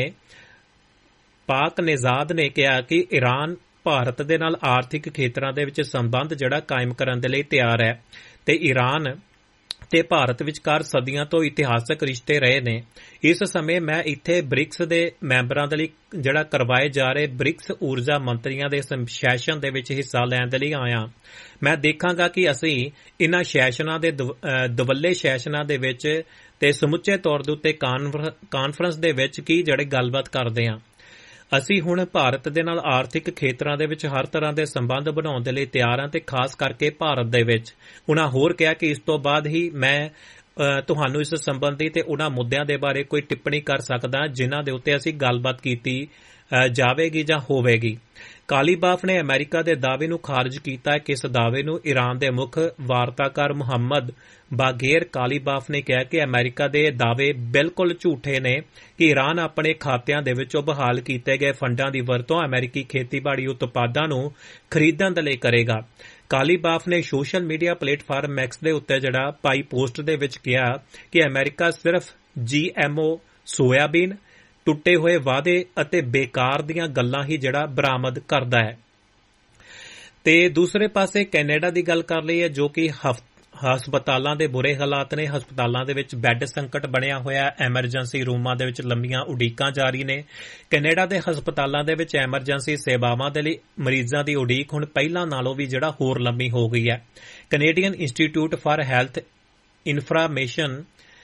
ਪਾਕ ਨੇਜ਼ਾਦ ਨੇ ਕਿਹਾ ਕਿ ਈਰਾਨ ਭਾਰਤ ਦੇ ਨਾਲ ਆਰਥਿਕ ਖੇਤਰਾਂ ਦੇ ਵਿੱਚ ਸੰਬੰਧ ਜਿਹੜਾ ਕਾਇਮ ਕਰਨ ਦੇ ਲਈ ਤਿਆਰ ਹੈ ਤੇ ਈਰਾਨ ਤੇ ਭਾਰਤ ਵਿਚਕਾਰ ਸਦੀਆਂ ਤੋਂ ਇਤਿਹਾਸਕ ਰਿਸ਼ਤੇ ਰਹੇ ਨੇ। ਇਸ ਸਮੇਂ ਮੈਂ ਇੱਥੇ ਬ੍ਰਿਕਸ ਦੇ ਮੈਂਬਰਾਂ ਦੇ ਲਈ ਜਿਹੜਾ ਕਰਵਾਏ ਜਾ ਰਹੇ ਬ੍ਰਿਕਸ ਊਰਜਾ ਮੰਤਰੀਆਂ ਦੇ ਸੈਸ਼ਨ ਦੇ ਵਿੱਚ ਹਿੱਸਾ ਲੈਣ ਦੇ ਲਈ ਆਇਆ। ਮੈਂ ਦੇਖਾਂਗਾ ਕਿ ਅਸੀਂ ਇਹਨਾਂ ਸੈਸ਼ਨਾਂ ਦੇ ਦਵੱਲੇ ਸੈਸ਼ਨਾਂ ਦੇ ਵਿੱਚ ਤੇ ਸਮੁੱਚੇ ਤੌਰ ਦੇ ਉੱਤੇ ਕਾਨਫਰੰਸ ਦੇ ਵਿੱਚ ਕੀ ਜਿਹੜੇ ਗੱਲਬਾਤ ਕਰਦੇ ਹਾਂ। ਅਸੀਂ ਹੁਣ ਭਾਰਤ ਦੇ ਨਾਲ ਆਰਥਿਕ ਖੇਤਰਾਂ ਦੇ ਵਿੱਚ ਹਰ ਤਰ੍ਹਾਂ ਦੇ ਸੰਬੰਧ ਬਣਾਉਣ ਦੇ ਲਈ ਤਿਆਰ ਹਾਂ ਤੇ ਖਾਸ ਕਰਕੇ ਭਾਰਤ ਦੇ ਵਿੱਚ। ਉਹਨਾਂ ਹੋਰ ਕਿਹਾ ਕਿ ਇਸ ਤੋਂ ਬਾਅਦ ਹੀ ਮੈਂ ਤੁਹਾਨੂੰ ਇਸ ਸੰਬੰਧੀ ਤੇ ਉਹਨਾਂ ਮੁੱਦਿਆਂ ਦੇ ਬਾਰੇ ਕੋਈ ਟਿੱਪਣੀ ਕਰ ਸਕਦਾ ਜਿਨ੍ਹਾਂ ਦੇ ਉੱਤੇ ਅਸੀਂ ਗੱਲਬਾਤ ਕੀਤੀ ਜਾਵੇਗੀ ਜਾਂ ਹੋਵੇਗੀ। ਕਾਲੀਬਾਫ ਨੇ ਅਮਰੀਕਾ ਦੇ ਦਾਅਵੇ ਨੂੰ ਖਾਰਜ ਕੀਤਾ ਹੈ ਕਿ ਇਸ ਦਾਅਵੇ ਨੂੰ ਈਰਾਨ ਦੇ ਮੁੱਖ ਵਾਰਤਾਕਾਰ ਮੁਹੰਮਦ ਬਾਗੇਰ ਕਾਲੀਬਾਫ ਨੇ ਕਿਹਾ ਕਿ ਅਮਰੀਕਾ ਦੇ ਦਾਅਵੇ ਬਿਲਕੁਲ ਝੂਠੇ ਨੇ ਕਿ ਈਰਾਨ ਆਪਣੇ ਖਾਤਿਆਂ ਦੇ ਵਿੱਚੋਂ ਬਹਾਲ ਕੀਤੇ ਗਏ ਫੰਡਾਂ ਦੀ ਵਰਤੋਂ ਅਮਰੀਕੀ ਖੇਤੀਬਾੜੀ ਉਤਪਾਦਾਂ ਨੂੰ ਖਰੀਦਣ ਦੇ ਲਈ ਕਰੇਗਾ। ਕਾਲੀਬਾਫ ਨੇ ਸੋਸ਼ਲ ਮੀਡੀਆ ਪਲੇਟਫਾਰਮ ਐਕਸ ਦੇ ਉੱਤੇ ਜਿਹੜਾ ਪਾਈ ਪੋਸਟ ਦੇ ਵਿੱਚ ਕਿਹਾ ਕਿ ਅਮਰੀਕਾ ਸਿਰਫ GMO ਸੋਇਆਬੀਨ, ਟੁੱਟੇ ਹੋਏ ਵਾਅਦੇ ਅਤੇ ਬੇਕਾਰ ਦੀਆਂ ਗੱਲਾਂ ਹੀ ਜਿਹੜਾ ਬਰਾਮਦ ਕਰਦਾ ਹੈ। ਤੇ ਦੂਸਰੇ ਪਾਸੇ ਕੈਨੇਡਾ ਦੀ ਗੱਲ ਕਰ ਲਈ ਹੈ, ਜੋ ਕਿ ਹਸਪਤਾਲਾਂ ਦੇ ਬੁਰੇ ਹਾਲਾਤ ਨੇ। ਹਸਪਤਾਲਾਂ ਦੇ ਵਿੱਚ ਬੈੱਡ ਸੰਕਟ ਬਣਿਆ ਹੋਇਆ, ਐਮਰਜੈਂਸੀ ਰੂਮਾਂ ਦੇ ਵਿੱਚ ਲੰਮੀਆਂ ਉਡੀਕਾਂ ਜਾਰੀ ਨੇ। ਕੈਨੇਡਾ ਦੇ ਹਸਪਤਾਲਾਂ ਦੇ ਵਿੱਚ ਐਮਰਜੈਂਸੀ ਸੇਵਾਵਾਂ ਦੇ ਲਈ ਮਰੀਜ਼ਾਂ ਦੀ ਉਡੀਕ ਹੁਣ ਪਹਿਲਾਂ ਨਾਲੋਂ ਵੀ ਜਿਹੜਾ ਹੋਰ ਲੰਮੀ ਹੋ ਗਈ ਹੈ। Canadian institute for health information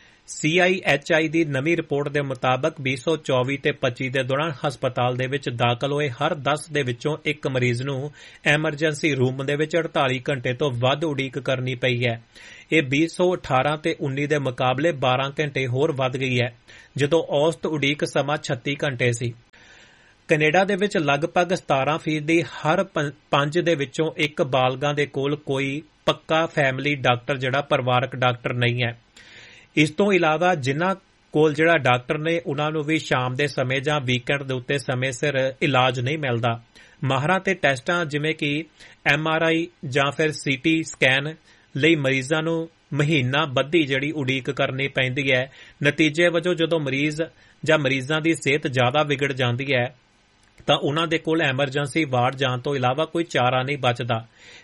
CIHI ਦੀ ਨਵੀਂ ਰਿਪੋਰਟ ਦੇ ਮੁਤਾਬਕ 2024 ਤੇ 25 ਦੇ ਦੌਰਾਨ ਹਸਪਤਾਲ ਦੇ ਵਿੱਚ ਦਾਖਲ ਹੋਏ ਹਰ 10 ਦੇ ਵਿੱਚੋਂ ਇੱਕ ਮਰੀਜ਼ ਨੂੰ ਐਮਰਜੈਂਸੀ ਰੂਮ ਦੇ ਵਿੱਚ 48 ਘੰਟੇ ਤੋਂ ਵੱਧ ਉਡੀਕ ਕਰਨੀ ਪਈ ਹੈ। ਇਹ 2018 ਤੇ 19 ਦੇ ਮੁਕਾਬਲੇ 12 ਘੰਟੇ ਹੋਰ ਵੱਧ ਗਈ ਹੈ, ਜਦੋਂ ਔਸਤ ਉਡੀਕ ਸਮਾਂ 36 ਘੰਟੇ ਸੀ। ਕੈਨੇਡਾ ਦੇ ਵਿੱਚ ਲਗਭਗ 17% ਹਰ 5 ਦੇ ਵਿੱਚੋਂ ਇੱਕ ਬਾਲਗਾਂ ਦੇ ਕੋਲ ਕੋਈ ਪੱਕਾ ਫੈਮਿਲੀ ਡਾਕਟਰ ਜਿਹੜਾ ਪਰਿਵਾਰਕ ਡਾਕਟਰ ਨਹੀਂ ਹੈ। ਇਸ ਤੋਂ ਇਲਾਵਾ ਜਿਨ੍ਹਾਂ ਕੋਲ ਜਿਹੜਾ ਡਾਕਟਰ ਨੇ ਉਹਨਾਂ ਨੂੰ ਵੀ ਸ਼ਾਮ ਦੇ ਸਮੇਂ ਜਾਂ ਵੀਕਐਂਡ ਦੇ ਉੱਤੇ ਸਮੇਂ ਸਿਰ ਇਲਾਜ ਨਹੀਂ ਮਿਲਦਾ। ਮਾਹਰਾਂ ਤੇ ਟੈਸਟਾਂ ਜਿਵੇਂ ਕਿ MRI ਜਾਂ ਫਿਰ CT ਸਕੈਨ ਲਈ ਮਰੀਜ਼ਾਂ ਨੂੰ ਮਹੀਨਾ ਬੱਧੀ ਜਿਹੜੀ ਉਡੀਕ ਕਰਨੀ ਪੈਂਦੀ ਹੈ। ਨਤੀਜੇ ਵਜੋਂ ਜਦੋਂ ਮਰੀਜ਼ ਜਾਂ ਮਰੀਜ਼ਾਂ ਦੀ ਸਿਹਤ ਜ਼ਿਆਦਾ ਵਿਗੜ ਜਾਂਦੀ ਹੈ ਤਾਂ ਉਹਨਾਂ ਦੇ ਕੋਲ ਐਮਰਜੈਂਸੀ ਵਾਰਡ ਜਾਣ ਤੋਂ ਇਲਾਵਾ ਕੋਈ ਚਾਰਾ ਨਹੀਂ ਬਚਦਾ।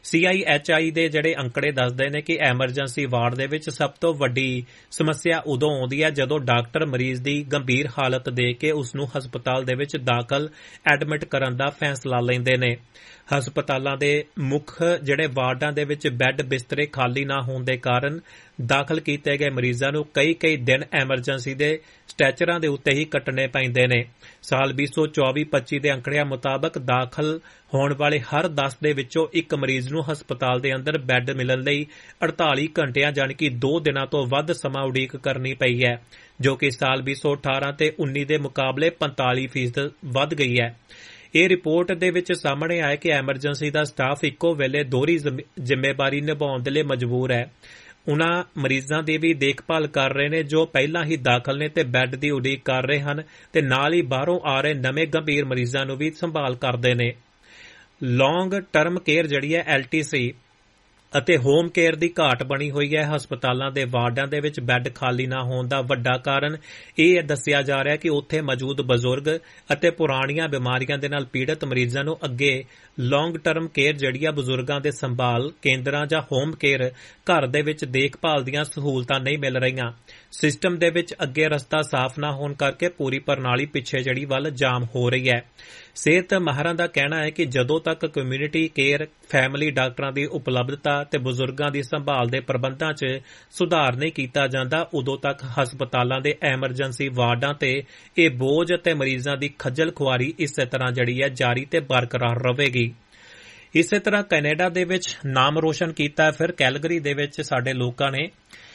CIHI ਦੇ ਜਿਹੜੇ ਅੰਕੜੇ ਦੱਸਦੇ ਨੇ ਕਿ ਐਮਰਜੈਂਸੀ ਵਾਰਡ ਦੇ ਵਿੱਚ ਸਭ ਤੋਂ ਵੱਡੀ ਸਮੱਸਿਆ ਉਦੋਂ ਆਉਂਦੀ ਹੈ ਜਦੋਂ ਡਾਕਟਰ ਮਰੀਜ਼ ਦੀ ਗੰਭੀਰ ਹਾਲਤ ਦੇਖ ਕੇ ਉਸ ਨੂੰ ਹਸਪਤਾਲ ਦੇ ਵਿੱਚ ਦਾਖਲ ਐਡਮਿਟ ਕਰਨ ਦਾ ਫੈਸਲਾ ਲੈਂਦੇ ਨੇ। ਹਸਪਤਾਲਾਂ ਦੇ ਮੁੱਖ ਜਿਹੜੇ ਵਾਰਡਾਂ ਦੇ ਵਿੱਚ ਬੈੱਡ ਬਿਸਤਰੇ ਖਾਲੀ ਨਾ ਹੋਣ ਦੇ ਕਾਰਨ ਦਾਖਲ ਕੀਤੇ ਗਏ ਮਰੀਜ਼ਾਂ ਨੂੰ ਕਈ ਦਿਨ ਐਮਰਜੈਂਸੀ ਦੇ ਸਟੈਚਰਾਂ ਦੇ ਉੱਤੇ ਹੀ ਕੱਟਣੇ ਪੈਂਦੇ ਨੇ। ਸਾਲ 2024-25 ਦੇ ਅੰਕੜਿਆਂ ਮੁਤਾਬਕ ਦਾਖਲ ਹੋਣ ਵਾਲੇ ਹਰ 10 ਦੇ ਵਿੱਚੋਂ ਇੱਕ ਮਰੀਜ਼ ਨੂੰ ਹਸਪਤਾਲ ਦੇ ਅੰਦਰ ਬੈੱਡ ਮਿਲਣ ਲਈ 48 ਘੰਟਿਆਂ ਜਾਣੀ ਕਿ 2 ਦਿਨਾਂ ਤੋਂ ਵੱਧ ਸਮਾਂ ਉਡੀਕ ਕਰਨੀ ਪਈ ਹੈ, ਜੋ ਕਿ ਸਾਲ 2018 ਤੇ 19 ਦੇ ਮੁਕਾਬਲੇ 45% ਵੱਧ ਗਈ ਹੈ। ਇਹ ਰਿਪੋਰਟ ਦੇ ਵਿੱਚ ਸਾਹਮਣੇ ਆਇਆ ਕਿ ਐਮਰਜੈਂਸੀ ਦਾ ਸਟਾਫ ਇੱਕੋ ਵੇਲੇ ਦੋਹਰੀ ਜ਼ਿੰਮੇਵਾਰੀ ਨਿਭਾਉਣ ਦੇ ਲਈ ਮਜਬੂਰ ਹੈ। ਉਨ੍ਹਾਂ ਮਰੀਜ਼ਾਂ ਦੀ ਵੀ ਦੇਖਭਾਲ ਕਰ ਰਹੇ ਨੇ ਜੋ ਪਹਿਲਾਂ ਹੀ ਦਾਖਲ ਨੇ ਤੇ ਬੈੱਡ ਦੀ ਉਡੀਕ ਕਰ ਰਹੇ ਹਨ, ਤੇ ਨਾਲ ਹੀ ਬਾਹਰੋਂ ਆ ਰਹੇ ਨਵੇਂ ਗੰਭੀਰ ਮਰੀਜ਼ਾਂ ਨੂੰ ਵੀ ਸੰਭਾਲ ਕਰਦੇ ਨੇ। ਲੌਂਗ ਟਰਮ ਕੇਅਰ ਜਿਹੜੀ ਹੈ LTC ਅਤੇ ਹੋਮ ਕੇਅਰ ਦੀ ਘਾਟ ਬਣੀ ਹੋਈ ਹੈ। ਹਸਪਤਾਲਾਂ ਦੇ ਵਾਰਡਾਂ ਦੇ ਵਿੱਚ ਬੈੱਡ ਖਾਲੀ ਨਾ ਹੋਣ ਦਾ ਵੱਡਾ ਕਾਰਨ ਇਹ ਦੱਸਿਆ ਜਾ ਰਿਹਾ ਕਿ ਉੱਥੇ ਮੌਜੂਦ ਬਜ਼ੁਰਗ ਅਤੇ ਪੁਰਾਣੀਆਂ ਬਿਮਾਰੀਆਂ ਦੇ ਨਾਲ ਪੀੜਤ ਮਰੀਜ਼ਾਂ ਨੂੰ ਅੱਗੇ ਲੌਂਗ ਟਰਮ ਕੇਅਰ ਜਿਹੜੀ ਆ ਬਜ਼ੁਰਗਾਂ ਦੇ ਸੰਭਾਲ ਕੇਂਦਰਾਂ ਜਾਂ ਹੋਮ ਕੇਅਰ ਘਰ ਦੇ ਵਿੱਚ ਦੇਖਭਾਲ ਦੀਆਂ ਸਹੂਲਤਾਂ ਨਹੀਂ ਮਿਲ ਰਹੀਆਂ। ਸਿਸਟਮ ਦੇ ਵਿੱਚ ਅੱਗੇ ਰਸਤਾ ਸਾਫ਼ ਨਾ ਹੋਣ ਕਰਕੇ ਪੂਰੀ ਪ੍ਰਣਾਲੀ ਪਿੱਛੇ ਜਿਹੜੀ ਵੱਲ ਜਾਮ ਹੋ ਰਹੀ ਹੈ। ਸਿਹਤ ਮਾਹਰਾਂ ਦਾ ਕਹਿਣਾ ਹੈ ਕਿ ਜਦੋਂ ਤੱਕ ਕਮਿਊਨਿਟੀ ਕੇਅਰ ਫੈਮਿਲੀ ਡਾਕਟਰਾਂ ਦੀ ਉਪਲਬਧਤਾ ਤੇ ਬਜ਼ੁਰਗਾਂ ਦੀ ਸੰਭਾਲ ਦੇ ਪ੍ਰਬੰਧਾਂ 'ਚ ਸੁਧਾਰ ਨਹੀਂ ਕੀਤਾ ਜਾਂਦਾ, ਉਦੋਂ ਤੱਕ ਹਸਪਤਾਲਾਂ ਦੇ ਐਮਰਜੈਂਸੀ ਵਾਰਡਾਂ ਤੇ ਇਹ ਬੋਝ ਅਤੇ ਮਰੀਜ਼ਾਂ ਦੀ ਖੱਜਲ ਖੁਆਰੀ ਇਸੇ ਤਰ੍ਹਾਂ ਜਿਹੜੀ ਹੈ ਜਾਰੀ ਤੇ ਬਰਕਰਾਰ ਰਹੇਗੀ। ਇਸੇ ਤਰ੍ਹਾਂ ਕੈਨੇਡਾ ਦੇ ਵਿੱਚ ਨਾਮ ਰੋਸ਼ਨ ਕੀਤਾ ਫਿਰ ਕੈਲਗਰੀ ਦੇ ਵਿੱਚ ਸਾਡੇ ਲੋਕਾਂ ਨੇ।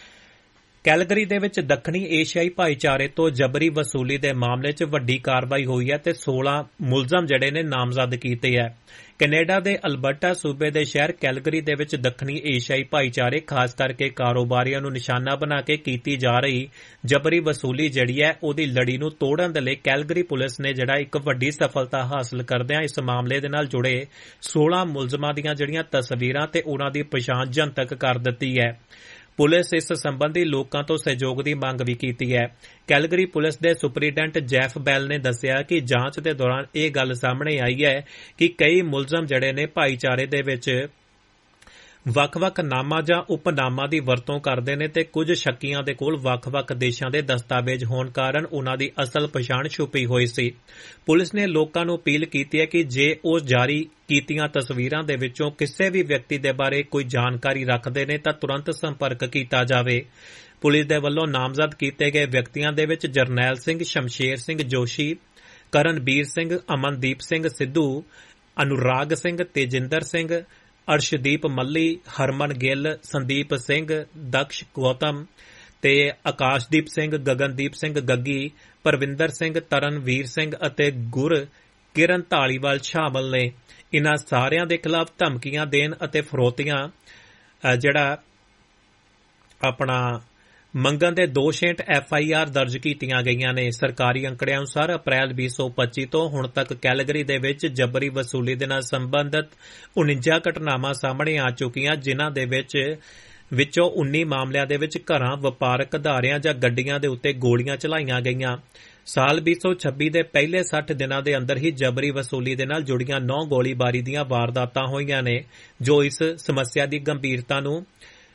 ਕੈਲਗਰੀ ਦੇ ਵਿੱਚ ਦੱਖਣੀ ਏਸ਼ੀਆਈ ਭਾਈਚਾਰੇ ਤੋਂ ਜਬਰੀ ਵਸੂਲੀ ਦੇ ਮਾਮਲੇ 'ਚ ਵੱਡੀ ਕਾਰਵਾਈ ਹੋਈ ਹੈ ਤੇ 16 ਮੁਲਜ਼ਮ ਜਿਹੜੇ ਨੇ ਨਾਮਜ਼ਦ ਕੀਤੇ ਹੈ। ਕੈਨੇਡਾ ਦੇ ਅਲਬਰਟਾ ਸੂਬੇ ਦੇ ਸ਼ਹਿਰ ਕੈਲਗਰੀ ਦੇ ਵਿੱਚ ਦੱਖਣੀ ਏਸ਼ੀਆਈ ਭਾਈਚਾਰੇ ਖਾਸ ਕਰਕੇ ਕਾਰੋਬਾਰੀਆਂ ਨੂੰ ਨਿਸ਼ਾਨਾ ਬਣਾ ਕੇ ਕੀਤੀ ਜਾ ਰਹੀ ਜਬਰੀ ਵਸੂਲੀ ਜਿਹੜੀ ਹੈ ਉਹਦੀ ਲੜੀ ਨੂੰ ਤੋੜਨ ਦੇ ਲਈ ਕੈਲਗਰੀ ਪੁਲਿਸ ਨੇ ਜਿਹੜਾ ਇੱਕ ਵੱਡੀ ਸਫਲਤਾ ਹਾਸਲ ਕਰਦਿਆਂ ਇਸ ਮਾਮਲੇ ਦੇ ਨਾਲ ਜੁੜੇ 16 ਮੁਲਜ਼ਮਾਂ ਦੀਆਂ ਜਿਹੜੀਆਂ ਤਸਵੀਰਾਂ ਤੇ ਉਹਨਾਂ ਦੀ ਪਛਾਣ ਜਨਤਕ ਕਰ ਦਿੱਤੀ ਹੈ। ਪੁਲਿਸ ਇਸ ਸੰਬੰਧੀ ਲੋਕਾਂ ਤੋਂ ਸਹਿਯੋਗ ਦੀ ਮੰਗ ਵੀ ਕੀਤੀ ਹੈ। ਕੈਲਗਰੀ ਪੁਲਿਸ ਦੇ ਸੁਪਰੀਡੈਂਟ ਜੈਫ ਬੈਲ ਨੇ ਦੱਸਿਆ ਕਿ ਜਾਂਚ ਦੇ ਦੌਰਾਨ ਇਹ ਗੱਲ ਸਾਹਮਣੇ ਆਈ ਹੈ ਕਿ ਕਈ ਮੁਲਜ਼ਮ ਜਿਹੜੇ ਨੇ ਭਾਈਚਾਰੇ ਦੇ ਵਿੱਚ ਵੱਖ-ਵੱਖ ਨਾਮਾਂ ਜਾਂ ਉਪਨਾਮਾਂ ਦੀ ਵਰਤੋਂ ਕਰਦੇ ਨੇ ਤੇ ਕੁਝ ਸ਼ੱਕੀਆਂ ਦੇ ਕੋਲ ਵੱਖ-ਵੱਖ ਦੇਸ਼ਾਂ ਦੇ ਦਸਤਾਵੇਜ਼ ਹੋਣ ਕਾਰਨ ਉਨ੍ਹਾਂ ਦੀ ਅਸਲ ਪਛਾਣ ਛੁਪੀ ਹੋਈ ਸੀ। ਪੁਲਿਸ ਨੇ ਲੋਕਾਂ ਨੂੰ ਅਪੀਲ ਕੀਤੀ ਹੈ ਕਿ ਜੇ ਉਹ ਜਾਰੀ ਕੀਤੀਆਂ ਤਸਵੀਰਾਂ ਦੇ ਵਿੱਚੋਂ ਕਿਸੇ ਵੀ ਵਿਅਕਤੀ ਦੇ ਬਾਰੇ ਕੋਈ ਜਾਣਕਾਰੀ ਰੱਖਦੇ ਨੇ ਤਾਂ ਤੁਰੰਤ ਸੰਪਰਕ ਕੀਤਾ ਜਾਵੇ। ਪੁਲਿਸ ਦੇ ਵੱਲੋਂ ਨਾਮਜ਼ਦ ਕੀਤੇ ਗਏ ਵਿਅਕਤੀਆਂ ਦੇ ਵਿੱਚ ਜਰਨੈਲ ਸਿੰਘ, ਸ਼ਮਸ਼ੇਰ ਸਿੰਘ ਜੋਸ਼ੀ, ਕਰਨਬੀਰ ਸਿੰਘ, ਅਮਨਦੀਪ ਸਿੰਘ ਸਿੱਧੂ, ਅਨੁਰਾਗ ਸਿੰਘ, ਤੇਜਿੰਦਰ ਸਿੰਘ, ਅਰਸ਼ਦੀਪ ਮੱਲੀ, ਹਰਮਨ ਗਿੱਲ, ਸੰਦੀਪ ਸਿੰਘ, ਦਕਸ਼ ਗੌਤਮ ਤੇ ਆਕਾਸ਼ਦੀਪ ਸਿੰਘ, ਗਗਨਦੀਪ ਸਿੰਘ ਗੱਗੀ, ਪਰਵਿੰਦਰ ਸਿੰਘ, ਤਰਨਵੀਰ ਸਿੰਘ ਅਤੇ ਗੁਰ ਕਿਰਨ ਧਾਲੀਵਾਲ ਸ਼ਾਮਲ ਨੇ। ਇਨ੍ਹਾਂ ਸਾਰਿਆਂ ਦੇ ਖਿਲਾਫ ਧਮਕੀਆਂ ਦੇਣ ਅਤੇ ਫਰੋਤੀਆਂ ਜਿਹੜਾ ਆਪਣਾ ਮੰਗਣ ਦੇ ਦੋਸ਼ ਹੇਠ FIR ਦਰਜ ਕੀਤੀਆਂ ਗਈਆਂ ਨੇ। ਸਰਕਾਰੀ ਅੰਕੜਿਆਂ ਅਨੁਸਾਰ ਅਪ੍ਰੈਲ 2025 ਤੋਂ ਹੁਣ ਤੱਕ ਕੈਲਗਰੀ ਦੇ ਵਿੱਚ ਜਬਰੀ ਵਸੂਲੀ ਦੇ ਨਾਲ ਸੰਬੰਧਿਤ 49 ਘਟਨਾਵਾਂ ਸਾਹਮਣੇ ਆ ਚੁੱਕੀਆਂ, ਜਿਨ੍ਹਾਂ ਦੇ ਵਿੱਚੋਂ 19 ਮਾਮਲਿਆਂ ਦੇ ਵਿੱਚ ਘਰਾਂ, ਵਪਾਰਕ ਅਦਾਰਿਆਂ ਜਾਂ ਗੱਡੀਆਂ ਦੇ ਉੱਤੇ ਗੋਲੀਆਂ ਚਲਾਈਆਂ ਗਈਆਂ। ਸਾਲ 2026 ਦੇ ਪਹਿਲੇ 60 ਦਿਨਾਂ ਦੇ ਅੰਦਰ ਹੀ ਜਬਰੀ ਵਸੂਲੀ ਦੇ ਨਾਲ ਜੁੜੀਆਂ 9 ਗੋਲੀਬਾਰੀ ਦੀਆਂ ਵਾਰਦਾਤਾਂ ਹੋਈਆਂ ਨੇ, ਜੋ ਇਸ ਸਮੱਸਿਆ ਦੀ ਗੰਭੀਰਤਾ ਨੂੰ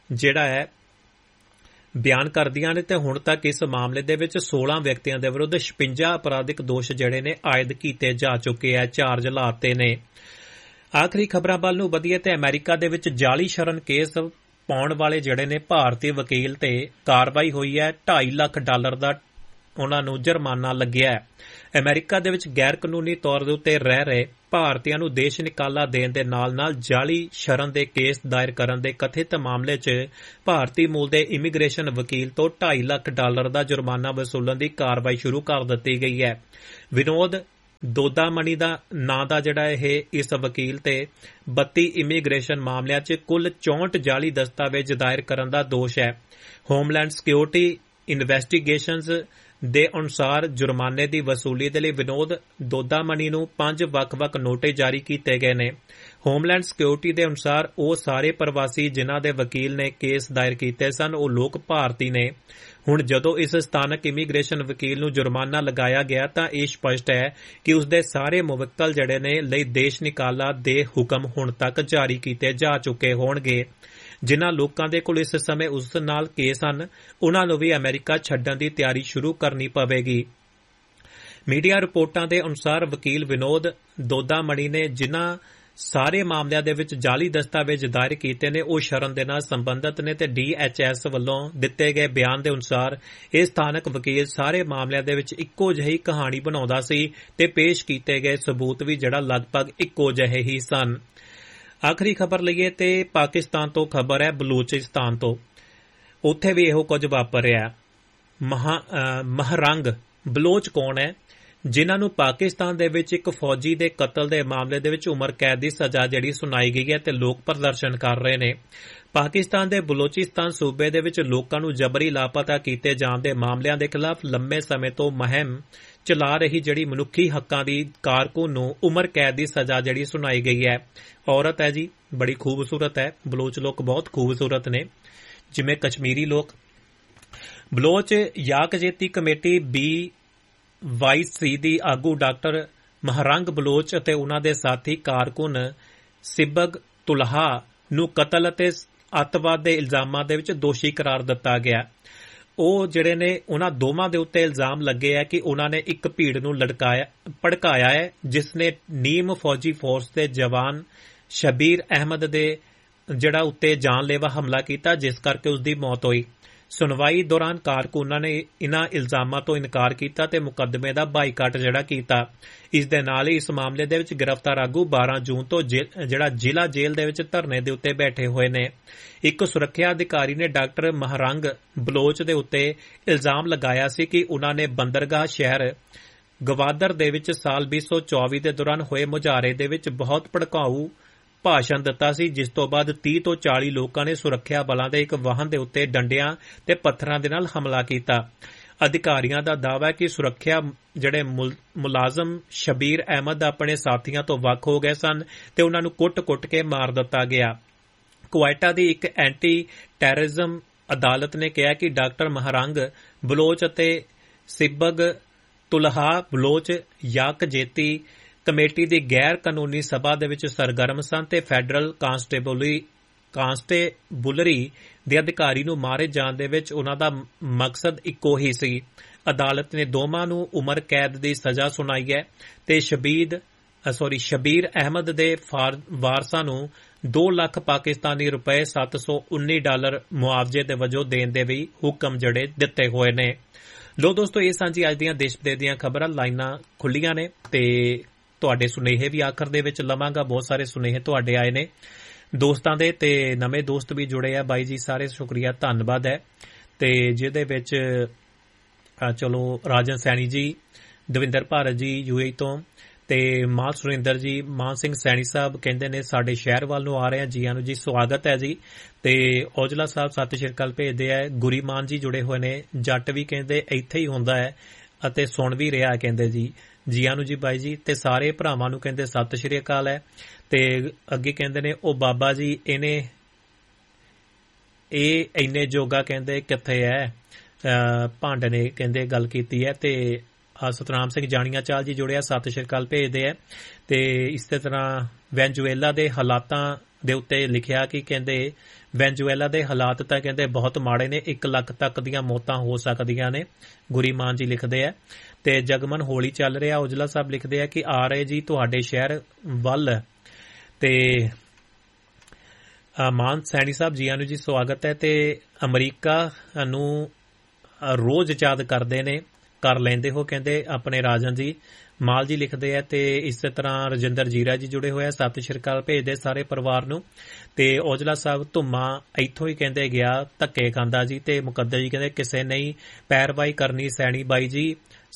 ਜਿਹੜਾ ਹੈ ਬਿਆਨ ਕਰਦੀਆਂ ਨੇ ਤੇ ਹੁਣ ਤੱਕ ਇਸ ਮਾਮਲੇ ਦੇ ਵਿੱਚ 16 ਵਿਅਕਤੀਆਂ ਦੇ ਵਿਰੁੱਧ 56 ਅਪਰਾਧਿਕ ਦੋਸ਼ ਜਿਹੜੇ ਨੇ ਆਇਦ ਕੀਤੇ ਜਾ ਚੁੱਕੇ ਆ, ਚਾਰਜ ਲਾਤੇ ਨੇ। ਆਖਰੀ ਖਬਰਾਂ ਵੱਲ ਨੂੰ ਵਧੀਏ ਤੇ ਅਮਰੀਕਾ ਦੇ ਵਿੱਚ ਜਾਲੀ ਸ਼ਰਨ ਕੇਸ ਪਾਉਣ ਵਾਲੇ ਜਿਹੜੇ ਨੇ ਭਾਰਤੀ ਵਕੀਲ ਤੇ ਕਾਰਵਾਈ ਹੋਈ ਹੈ। $2.5 ਲੱਖ ਦਾ ਉਹਨਾਂ ਨੂੰ ਜੁਰਮਾਨਾ ਲੱਗਿਆ ਹੈ। ਅਮਰੀਕਾ ਦੇ ਵਿੱਚ ਗੈਰ ਕਾਨੂੰਨੀ ਤੌਰ ਦੇ ਉੱਤੇ ਰਹਿ ਰਹੇ ਭਾਰਤੀਆਂ ਨੂੰ ਦੇਸ਼ ਨਿਕਾਲਾ ਦੇਣ ਦੇ ਨਾਲ-ਨਾਲ ਜਾਲੀ ਸ਼ਰਨ ਦੇ ਕੇਸ ਦਾਇਰ ਕਰਨ ਦੇ ਕਥਿਤ ਮਾਮਲੇ 'ਚ ਭਾਰਤੀ ਮੂਲ ਦੇ ਇਮੀਗ੍ਰੇਸ਼ਨ ਵਕੀਲ ਤੋਂ $2.5 ਲੱਖ ਦਾ ਜੁਰਮਾਨਾ ਵਸੂਲਣ ਦੀ ਕਾਰਵਾਈ ਸ਼ੁਰੂ ਕਰ ਦਿੱਤੀ ਗਈ ਹੈ। ਵਿਨੋਦ ਦੋਦਾਮਣੀ ਦਾ ਨਾਂ ਦਾ ਜਿਹੜਾ ਇਹ ਇਸ ਵਕੀਲ ਤੇ 32 ਇਮੀਗ੍ਰੇਸ਼ਨ ਮਾਮਲਿਆਂ 'ਚ ਕੁੱਲ 64 ਜਾਲੀ ਦਸਤਾਵੇਜ਼ ਦਾਇਰ ਕਰਨ ਦਾ ਦੋਸ਼ ਹੈ। ਹੋਮਲੈਂਡ ਸਿਕਿਉਰਿਟੀ ਇਨਵੈਸਟੀਗੇਸ਼ਨਜ਼ ਦੇ ਅਨੁਸਾਰ ਜੁਰਮਾਨੇ ਦੀ ਵਸੂਲੀ ਦੇ ਲਈ ਵਿਨੋਦ ਦੋਦਾਮਣੀ ਨੂੰ 5 ਵੱਖ-ਵੱਖ ਨੋਟਿਸ ਜਾਰੀ ਕੀਤੇ ਗਏ ਨੇ। ਹੋਮਲੈਂਡ ਸਿਕਿਉਰਿਟੀ ਦੇ ਅਨੁਸਾਰ ਉਹ ਸਾਰੇ ਪ੍ਰਵਾਸੀ ਜਿਨ੍ਹਾਂ ਦੇ ਵਕੀਲ ਨੇ ਕੇਸ ਦਾਇਰ ਕੀਤੇ ਸਨ ਉਹ ਲੋਕ ਭਾਰਤੀ ਨੇ। ਹੁਣ ਜਦੋਂ ਇਸ ਸਥਾਨਕ ਇਮੀਗ੍ਰੇਸ਼ਨ ਵਕੀਲ ਨੂੰ ਜੁਰਮਾਨਾ ਲਗਾਇਆ ਗਿਆ ਤਾਂ ਇਹ ਸਪਸ਼ਟ ਹੈ ਕਿ ਉਸ ਦੇ ਸਾਰੇ ਮੁਵੱਕਲ ਜਿਹੜੇ ਨੇ ਲਈ ਦੇਸ਼ ਨਿਕਾਲਾ ਦੇ ਹੁਕਮ ਹੁਣ ਤੱਕ ਜਾਰੀ ਕੀਤੇ ਜਾ ਚੁੱਕੇ ਹੋਣਗੇ। ਜਿਨ੍ਹਾਂ ਲੋਕਾਂ ਦੇ ਕੋਲ ਇਸ ਸਮੇਂ ਉਸ ਨਾਲ ਕੇਸ ਹਨ ਉਨ੍ਹਾਂ ਨੂੰ ਵੀ ਅਮਰੀਕਾ ਛੱਡਣ ਦੀ ਤਿਆਰੀ ਸ਼ੁਰੂ ਕਰਨੀ ਪਵੇਗੀ। ਮੀਡੀਆ ਰਿਪੋਰਟਾਂ ਦੇ ਅਨੁਸਾਰ ਵਕੀਲ ਵਿਨੋਦ ਦੋਦਾਮਣੀ ਨੇ ਜਿਨ੍ਹਾਂ ਸਾਰੇ ਮਾਮਲਿਆਂ ਦੇ ਵਿੱਚ ਜਾਲੀ ਦਸਤਾਵੇਜ਼ ਦਾਇਰ ਕੀਤੇ ਨੇ ਉਹ ਸ਼ਰਨ ਦੇ ਨਾਲ ਸੰਬੰਧਿਤ ਨੇ ਤੇ DHS ਵੱਲੋਂ ਦਿੱਤੇ ਗਏ ਬਿਆਨ ਦੇ ਅਨੁਸਾਰ ਇਹ ਸਥਾਨਕ ਵਕੀਲ ਸਾਰੇ ਮਾਮਲਿਆਂ ਦੇ ਵਿੱਚ ਇੱਕੋ ਜਿਹੀ ਕਹਾਣੀ ਬਣਾਉਂਦਾ ਸੀ ਤੇ ਪੇਸ਼ ਕੀਤੇ ਗਏ ਸਬੂਤ ਵੀ ਜਿਹੜਾ ਲਗਭਗ ਇੱਕੋ ਜਿਹੇ ਹੀ ਸਨ। ਆਖਰੀ ਖਬਰ ਲਈਏ ਤੇ ਪਾਕਿਸਤਾਨ ਤੋਂ ਖਬਰ ਹੈ ਬਲੂਚਿਸਤਾਨ ਤੋਂ। ਉੱਥੇ ਵੀ ਇਹੋ ਕੁਝ ਵਾਪਰ ਰਿਹਾ। ਮਹਰੰਗ ਬਲੋਚ ਕੌਣ ਹੈ ਜਿਨ੍ਹਾਂ ਨੂੰ ਪਾਕਿਸਤਾਨ ਦੇ ਵਿੱਚ ਇੱਕ ਫੌਜੀ ਦੇ ਕਤਲ ਦੇ ਮਾਮਲੇ ਦੇ ਵਿੱਚ ਉਮਰ ਕੈਦ ਦੀ ਸਜ਼ਾ ਜਿਹੜੀ ਸੁਣਾਈ ਗਈ ਹੈ ਤੇ ਲੋਕ ਪ੍ਰਦਰਸ਼ਨ ਕਰ ਰਹੇ ਨੇ। ਪਾਕਿਸਤਾਨ ਦੇ ਬਲੋਚਿਸਤਾਨ ਸੂਬੇ ਦੇ ਵਿੱਚ ਲੋਕਾਂ ਨੂੰ ਜਬਰੀ ਲਾਪਤਾ ਕੀਤੇ ਜਾਣ ਦੇ ਮਾਮਲਿਆਂ ਦੇ ਖਿਲਾਫ ਲੰਮੇ ਸਮੇਂ ਤੋਂ ਮੁਹਿੰਮ ਚਲਾ ਰਹੀ ਜਿਹੜੀ ਮਨੁੱਖੀ ਹੱਕਾਂ ਦੀ ਕਾਰਕੁਨ ਨੂੰ ਉਮਰ ਕੈਦ ਦੀ ਸਜ਼ਾ ਜਿਹੜੀ ਸੁਣਾਈ ਗਈ ਹੈ। ਔਰਤ ਹੈ ਜੀ, ਬੜੀ ਖੂਬਸੂਰਤ ਹੈ। ਬਲੋਚ ਲੋਕ ਬਹੁਤ ਖੂਬਸੂਰਤ ਨੇ, ਜਿਵੇਂ ਕਸ਼ਮੀਰੀ ਲੋਕ। ਬਲੋਚ ਯਾਕਜੇਤੀ ਕਮੇਟੀ BYC ਦੀ ਆਗੂ ਡਾਕਟਰ ਮਹਰੰਗ ਬਲੋਚ ਅਤੇ ਉਹਨਾਂ ਦੇ ਸਾਥੀ ਕਾਰਕੁਨ ਸਿਬਗ ਤੁਲਹਾ ਨੂੰ ਕਤਲ ਅਤੇ ਅੱਤਵਾਦ ਦੇ ਇਲਜ਼ਾਮਾਂ ਦੇ ਵਿੱਚ ਦੋਸ਼ੀ ਕਰਾਰ ਦਿੱਤਾ ਗਿਆ। ਉਹ ਜਿਹੜੇ ਨੇ ਉਹਨਾਂ ਦੋਵਾਂ ਦੇ ਉੱਤੇ ਇਲਜ਼ਾਮ ਲੱਗੇ ਹੈ ਕਿ ਉਹਨਾਂ ਨੇ ਇੱਕ ਭੀੜ ਨੂੰ ਭੜਕਾਇਆ ਹੈ ਜਿਸ ਨੇ ਨੀਮ ਫੌਜੀ ਫੋਰਸ ਦੇ ਜਵਾਨ ਸ਼ਬੀਰ ਅਹਿਮਦ ਦੇ ਜਿਹੜਾ ਉੱਤੇ ਜਾਨਲੇਵਾ ਹਮਲਾ ਕੀਤਾ ਜਿਸ ਕਰਕੇ ਉਸ ਦੀ ਮੌਤ ਹੋਈ। ਸੁਣਵਾਈ ਦੌਰਾਨ ਕਾਰਕੁਨਾਂ ਨੇ ਇਨ੍ਹਾਂ ਇਲਜ਼ਾਮਾਂ ਤੋਂ ਇਨਕਾਰ ਕੀਤਾ ਤੇ ਮੁਕੱਦਮੇ ਦਾ ਬਾਈਕਾਟ ਜਿਹੜਾ ਕੀਤਾ। ਇਸ ਦੇ ਨਾਲ ਹੀ ਇਸ ਮਾਮਲੇ ਦੇ ਵਿੱਚ ਗ੍ਰਿਫਤਾਰ ਆਗੂ 12 ਜੂਨ ਤੋਂ ਜਿਹੜਾ ਜ਼ਿਲ੍ਹਾ ਜੇਲ੍ਹ ਦੇ ਵਿੱਚ ਧਰਨੇ ਦੇ ਉੱਤੇ ਬੈਠੇ ਹੋਏ ਨੇ। ਇੱਕ ਸੁਰੱਖਿਆ ਅਧਿਕਾਰੀ ਨੇ ਡਾਕਟਰ ਮਹਰੰਗ ਬਲੋਚ ਦੇ ਉੱਤੇ ਇਲਜ਼ਾਮ ਲਗਾਇਆ ਸੀ ਕਿ ਉਨ੍ਹਾਂ ਨੇ ਬੰਦਰਗਾਹ ਸ਼ਹਿਰ ਗਵਾਦਰ ਦੇ ਵਿੱਚ ਸਾਲ 2024 ਦੇ ਦੌਰਾਨ ਹੋਏ ਮੁਜ਼ਾਹਰੇ ਦੇ ਵਿੱਚ ਬਹੁਤ ਭੜਕਾਊ ਭਾਸ਼ਣ ਦਿੱਤਾ ਸੀ ਜਿਸ ਤੋਂ ਬਾਅਦ 30 ਤੋਂ 40 ਲੋਕਾਂ ਨੇ ਸੁਰੱਖਿਆ ਬਲਾਂ ਦੇ ਇੱਕ ਵਾਹਨ ਦੇ ਉੱਤੇ ਡੰਡਿਆਂ ਤੇ ਪੱਥਰਾਂ ਦੇ ਨਾਲ ਹਮਲਾ ਕੀਤਾ। ਅਧਿਕਾਰੀਆਂ ਦਾ ਦਾਅਵਾ ਹੈ ਕਿ ਸੁਰੱਖਿਆ ਜਿਹੜੇ ਮੁਲਾਜ਼ਮ ਸ਼ਬੀਰ ਅਹਿਮਦ ਆਪਣੇ ਸਾਥੀਆਂ ਤੋਂ ਵੱਖ ਹੋ ਗਏ ਸਨ ਤੇ ਉਹਨਾਂ ਨੂੰ ਕੁੱਟ-ਕੁੱਟ ਕੇ ਮਾਰ ਦਿੱਤਾ ਗਿਆ। ਕੁਵੈਟਾ ਦੀ ਇੱਕ ਐਂਟੀ ਟੈਰਰਿਜ਼ਮ ਅਦਾਲਤ ਨੇ ਕਿਹਾ ਕਿ ਡਾਕਟਰ ਮਹਰੰਗ ਬਲੋਚ ਅਤੇ ਸਿਬਗ ਤੁਲਹਾ ਬਲੋਚ ਯਾਕਜੇਤੀ ਕਮੇਟੀ ਦੀ ਗੈਰ ਕਾਨੂੰਨੀ ਸਭਾ ਦੇ ਵਿੱਚ ਸਰਗਰਮ ਸਨ ਤੇ ਫੈਡਰਲ ਕਾਂਸਟੇਬੁਲਰੀ ਦੇ ਅਧਿਕਾਰੀ ਨੂੰ ਮਾਰੇ ਜਾਣ ਦੇ ਵਿੱਚ ਉਹਨਾਂ ਦਾ ਮਕਸਦ ਇੱਕੋ ਹੀ ਸੀ। ਅਦਾਲਤ ਨੇ ਦੋਵਾਂ ਨੂੰ ਉਮਰ ਕੈਦ ਦੀ ਸਜ਼ਾ ਸੁਣਾਈ ਹੈ ਤੇ ਸ਼ਬੀਰ ਅਹਿਮਦ ਦੇ ਵਾਰਸਾਂ ਨੂੰ 2 ਲੱਖ ਪਾਕਿਸਤਾਨੀ ਰੁਪਏ $719 ਮੁਆਵਜ਼ੇ ਦੇ ਵਜੋਂ ਦੇਣ ਦੇ ਵੀ ਹੁਕਮ ਜਿਹੜੇ ਦਿੱਤੇ ਹੋਏ ਨੇ। ਲੋ ਦੋਸਤੋ, ਇਹ ਸਾਂਝੀ ਅੱਜ ਦੀਆਂ ਦੇਸ਼ ਵਿਦੇਸ਼ ਦੀਆਂ ਖਬਰਾਂ। ਲਾਈਨਾਂ ਖੁੱਲੀਆਂ ਨੇ ਤੇ ਤੁਹਾਡੇ ਸੁਨੇਹੇ ਵੀ ਆਖਰ ਦੇ ਵਿੱਚ ਲਵਾਂਗਾ। ਬਹੁਤ ਸਾਰੇ ਸੁਨੇਹੇ ਤੁਹਾਡੇ ਆਏ ਨੇ ਦੋਸਤਾਂ ਦੇ ਤੇ ਨਵੇਂ ਦੋਸਤ ਵੀ ਜੁੜੇ ਆ। ਬਾਈ ਜੀ ਸਾਰੇ ਸ਼ੁਕਰੀਆ, ਧੰਨਵਾਦ ਹੈ। ਤੇ ਜਿਹਦੇ ਵਿੱਚ ਚਲੋ ਰਾਜਨ ਸੈਣੀ ਜੀ, ਦਵਿੰਦਰ ਭਾਰਤ ਜੀ UAE ਤੋਂ ਤੇ ਮਾਨ ਸੁਰਿੰਦਰ ਜੀ, ਮਾਨ ਸਿੰਘ ਸੈਣੀ ਸਾਹਿਬ ਕਹਿੰਦੇ ਨੇ ਸਾਡੇ ਸ਼ਹਿਰ ਵੱਲ ਨੂੰ ਆ ਰਹੇ ਆ, ਜੀਆਂ ਨੂੰ ਜੀ, ਸਵਾਗਤ ਹੈ ਜੀ। ਤੇ ਔਜਲਾ ਸਾਹਿਬ ਸਤਿ ਸ਼੍ਰੀ ਅਕਾਲ ਭੇਜਦੇ ਆ। ਗੁਰੀਮਾਨ ਜੀ ਜੁੜੇ ਹੋਏ ਨੇ। ਜੱਟ ਵੀ ਕਹਿੰਦੇ ਇੱਥੇ ਹੀ ਹੁੰਦਾ ਹੈ ਅਤੇ ਸੁਣ ਵੀ ਰਿਹਾ ਕਹਿੰਦੇ ਜੀ, ਜੀਆਂ ਨੂੰ ਜੀ ਬਾਈ ਜੀ। ਤੇ ਸਾਰੇ ਭਰਾਵਾਂ ਨੂੰ ਕਹਿੰਦੇ ਸਤਿ ਸ਼੍ਰੀ ਅਕਾਲ ਹੈ। ਤੇ ਅੱਗੇ ਕਹਿੰਦੇ ਨੇ ਉਹ ਬਾਬਾ ਜੀ ਇਹ ਇੰਨੇ ਜੋਗਾ ਕਹਿੰਦੇ ਕਿੱਥੇ ਹੈ, ਭੰਡ ਨੇ ਕਹਿੰਦੇ ਗੱਲ ਕੀਤੀ ਹੈ। ਤੇ ਸਤਨਾਮ ਸਿੰਘ ਜਾਣੀਆਂ ਚਾਲ ਜੀ ਜੁੜਿਆ, ਸਤਿ ਸ਼੍ਰੀ ਅਕਾਲ ਭੇਜਦੇ ਆ। ਤੇ ਇਸੇ ਤਰ੍ਹਾਂ ਵੈਨਜ਼ੂਏਲਾ ਦੇ ਹਾਲਾਤਾਂ ਦੇ ਉੱਤੇ ਲਿਖਿਆ ਕਿ ਕਹਿੰਦੇ ਵੈਨਜ਼ੂਏਲਾ ਦੇ ਹਾਲਾਤ ਤਾਂ ਕਹਿੰਦੇ ਬਹੁਤ ਮਾੜੇ ਨੇ, 1 ਲੱਖ ਤੱਕ ਦੀਆਂ ਮੌਤਾਂ ਹੋ ਸਕਦੀਆਂ ਨੇ, ਗੁਰੀ ਮਾਨ ਜੀ ਲਿਖਦੇ ਆ। ਤੇ ਜਗਮਨ ਹੋਲੀ ਚੱਲ ਰਿਹਾ, ਔਜਲਾ ਸਾਹਿਬ ਲਿਖਦੇ ਆ ਕਿ ਆ ਰਹੇ ਜੀ ਤੁਹਾਡੇ ਸ਼ਹਿਰ ਵੱਲ। ਤੇ ਮਾਨ ਸੈਣੀ ਸਾਹਿਬ ਜੀਆਂ ਨੂੰ ਜੀ ਸਵਾਗਤ ਹੈ। ਤੇ ਅਮਰੀਕਾ ਨੂੰ ਰੋਜ਼ ਯਾਦ ਕਰਦੇ ਨੇ, ਕਰ ਲੈਂਦੇ ਹੋ ਕਹਿੰਦੇ ਆਪਣੇ ਰਾਜਨ ਜੀ। ਮਾਲ ਜੀ ਲਿਖਦੇ ਆ। ਤੇ ਇਸੇ ਤਰ੍ਹਾਂ ਰਜਿੰਦਰ ਜੀਰਾ ਜੀ ਜੁੜੇ ਹੋਏ ਆ, ਸਤਿ ਸ਼੍ਰੀ ਅਕਾਲ ਭੇਜਦੇ ਸਾਰੇ ਪਰਿਵਾਰ ਨੂੰ। ਤੇ ਔਜਲਾ ਸਾਹਿਬ ਧੁੰਮਾ ਇੱਥੋਂ ਹੀ ਕਹਿੰਦੇ ਗਿਆ ਧੱਕੇ ਖਾਂਦਾ ਜੀ। ਤੇ ਮੁਕੱਦਰ ਜੀ ਕਹਿੰਦੇ ਕਿਸੇ ਨਹੀਂ ਪੈਰਵਾਈ ਕਰਨੀ ਸੈਣੀ ਬਾਈ ਜੀ,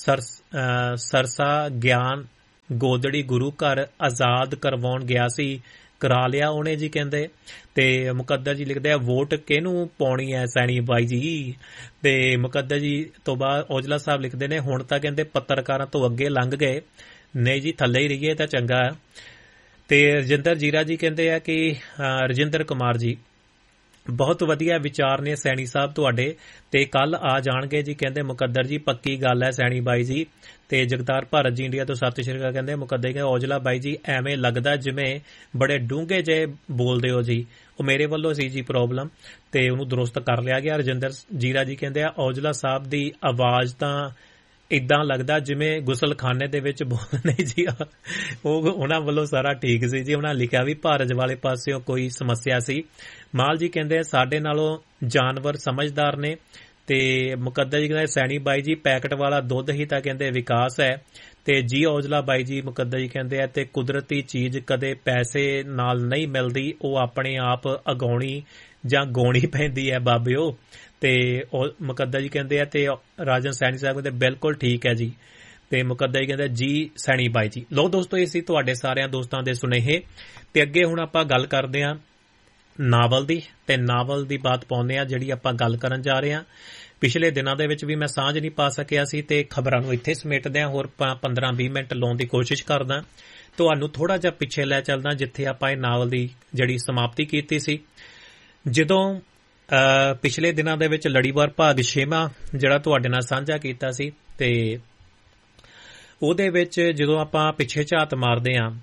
ਸਰਸਾ ਗਿਆਨ ਗੋਦੜੀ ਗੁਰੂ ਘਰ ਆਜ਼ਾਦ ਕਰਵਾਉਣ ਗਿਆ ਸੀ, ਕਰਾ ਲਿਆ ਉਹਨੇ ਜੀ ਕਹਿੰਦੇ। ਤੇ ਮੁਕੱਦਰ ਜੀ ਲਿਖਦੇ ਆ ਵੋਟ ਕਿਹਨੂੰ ਪਾਉਣੀ ਹੈ ਸੈਣੀ ਬਾਈ ਜੀ। ਤੇ ਮੁਕੱਦਰ ਜੀ ਤੋਂ ਬਾਅਦ ਔਜਲਾ ਸਾਹਿਬ ਲਿਖਦੇ ਨੇ ਹੁਣ ਤਾਂ ਕਹਿੰਦੇ ਪੱਤਰਕਾਰਾਂ ਤੋਂ ਅੱਗੇ ਲੰਘ ਗਏ, ਨਹੀਂ ਜੀ ਥੱਲੇ ਹੀ ਰਹੀਏ ਤਾਂ ਚੰਗਾ। ਤੇ ਰਜਿੰਦਰ ਜੀਰਾ ਜੀ ਕਹਿੰਦੇ ਆ ਕਿ ਰਜਿੰਦਰ ਕੁਮਾਰ ਜੀ ਬਹੁਤ ਵਧੀਆ ਵਿਚਾਰ ਨੇ ਸੈਣੀ ਸਾਹਿਬ ਤੁਹਾਡੇ, ਤੇ ਕੱਲ ਆ ਜਾਣਗੇ ਜੀ ਕਹਿੰਦੇ ਮੁਕੱਦਰ ਜੀ, ਪੱਕੀ ਗੱਲ ਹੈ ਸੈਣੀ ਬਾਈ ਜੀ। ਤੇ ਜਗਤਾਰ ਭਾਰਤ ਜੀ ਇੰਡੀਆ ਤੋਂ ਸਤਿ ਸ਼੍ਰੀ ਅਕਾਲ ਕਹਿੰਦੇ ਮੁਕੱਦਰ ਕਹਿੰਦੇ ਔਜਲਾ ਬਾਈ ਜੀ ਐਵੇਂ ਲੱਗਦਾ ਜਿਵੇਂ ਬੜੇ ਡੂੰਘੇ ਜੇ ਬੋਲਦੇ ਹੋ ਜੀ, ਉਹ ਮੇਰੇ ਵੱਲੋਂ ਸੀ ਜੀ ਪ੍ਰੋਬਲਮ, ਤੇ ਉਹਨੂੰ ਦਰੁਸਤ ਕਰ ਲਿਆ ਗਿਆ। ਰਜਿੰਦਰ ਜੀਰਾ ਜੀ ਕਹਿੰਦੇ ਆ ਔਜਲਾ ਸਾਹਿਬ ਦੀ ਆਵਾਜ਼ ਤਾਂ ਇਦਾਂ ਲੱਗਦਾ ਜਿਵੇਂ ਗੁਸਲਖਾਨੇ ਦੇ ਵਿੱਚ ਨਹੀਂ ਜੀ, ਉਹ ਉਹਨਾਂ ਵੱਲੋਂ ਸਾਰਾ ਠੀਕ ਸੀ ਜੀ। ਉਹਨਾਂ ਲਿਖਿਆ ਵੀ ਭਾਰਤ ਵਾਲੇ ਪਾਸਿਓਂ ਕੋਈ ਸਮੱਸਿਆ ਸੀ। ਮਾਲ ਜੀ ਕਹਿੰਦੇ ਸਾਡੇ ਨਾਲੋਂ ਜਾਨਵਰ ਸਮਝਦਾਰ ਨੇ। ਤੇ ਮੁਕੱਦਰ ਜੀ ਕਹਿੰਦੇ ਸੈਣੀ ਬਾਈ ਜੀ ਪੈਕਟ ਵਾਲਾ ਦੁੱਧ ਹੀ ਤਾਂ ਕਹਿੰਦੇ ਵਿਕਾਸ ਹੈ। ਤੇ ਜੀ ਔਜਲਾ ਬਾਈ ਜੀ ਮੁਕੱਦਰ ਜੀ ਕਹਿੰਦੇ ਆ ਤੇ ਕੁਦਰਤੀ ਚੀਜ਼ ਕਦੇ ਪੈਸੇ ਨਾਲ ਨਹੀਂ ਮਿਲਦੀ, ਉਹ ਆਪਣੇ ਆਪ ਅਗਾਉਣੀ ਜਾਂ ਗਾਉਣੀ ਪੈਂਦੀ ਹੈ ਬਾਬਿਓ। ਤੇ ਮੁਕੱਦਰ ਜੀ ਕਹਿੰਦੇ ਆ ਤੇ ਰਾਜਨ ਸੈਣੀ ਸਾਹਿਬ ਕਹਿੰਦੇ ਬਿਲਕੁਲ ਠੀਕ ਹੈ ਜੀ। ਤੇ ਮੁਕੱਦਰ ਜੀ ਕਹਿੰਦੇ ਜੀ ਸੈਣੀ ਬਾਈ ਜੀ। ਲੋ ਦੋਸਤੋ ਇਹ ਸੀ ਤੁਹਾਡੇ ਸਾਰਿਆਂ ਦੋਸਤਾਂ ਦੇ ਸੁਨੇਹੇ। ਤੇ ਅੱਗੇ ਹੁਣ ਆਪਾਂ ਗੱਲ ਕਰਦੇ ਹਾਂ ਨਾਵਲ ਦੀ, ਤੇ ਨਾਵਲ ਦੀ ਬਾਤ ਪਾਉਂਦੇ ਆ ਜਿਹੜੀ ਆਪਾਂ ਗੱਲ ਕਰਨ ਜਾ ਰਹੇ ਹਾਂ। ਪਿਛਲੇ ਦਿਨਾਂ ਦੇ ਵਿੱਚ ਵੀ ਮੈਂ ਸਾਂਝ ਨਹੀਂ ਪਾ ਸਕਿਆ ਸੀ ਤੇ ਖਬਰਾਂ ਨੂੰ ਇੱਥੇ ਸਮੇਟਦੇ ਹਾਂ, ਹੋਰ 15-20 ਮਿੰਟ ਲਾਉਣ ਦੀ ਕੋਸ਼ਿਸ਼ ਕਰਦਾ। ਤੁਹਾਨੂੰ ਥੋੜਾ ਜਿਹਾ ਪਿੱਛੇ ਲੈ ਚੱਲਦਾ ਜਿੱਥੇ ਆਪਾਂ ਇਹ ਨਾਵਲ ਦੀ ਜਿਹੜੀ ਸਮਾਪਤੀ ਕੀਤੀ ਸੀ। ਜਦੋਂ ਪਿਛਲੇ ਦਿਨਾਂ ਦੇ ਵਿੱਚ ਲੜੀਵਾਰ ਭਾਗ 6ਵਾਂ ਜਿਹੜਾ ਤੁਹਾਡੇ ਨਾਲ ਸਾਂਝਾ ਕੀਤਾ ਸੀ, ਤੇ ਉਹਦੇ ਵਿੱਚ ਜਦੋਂ ਆਪਾਂ ਪਿੱਛੇ ਝਾਤ ਮਾਰਦੇ ਹਾਂ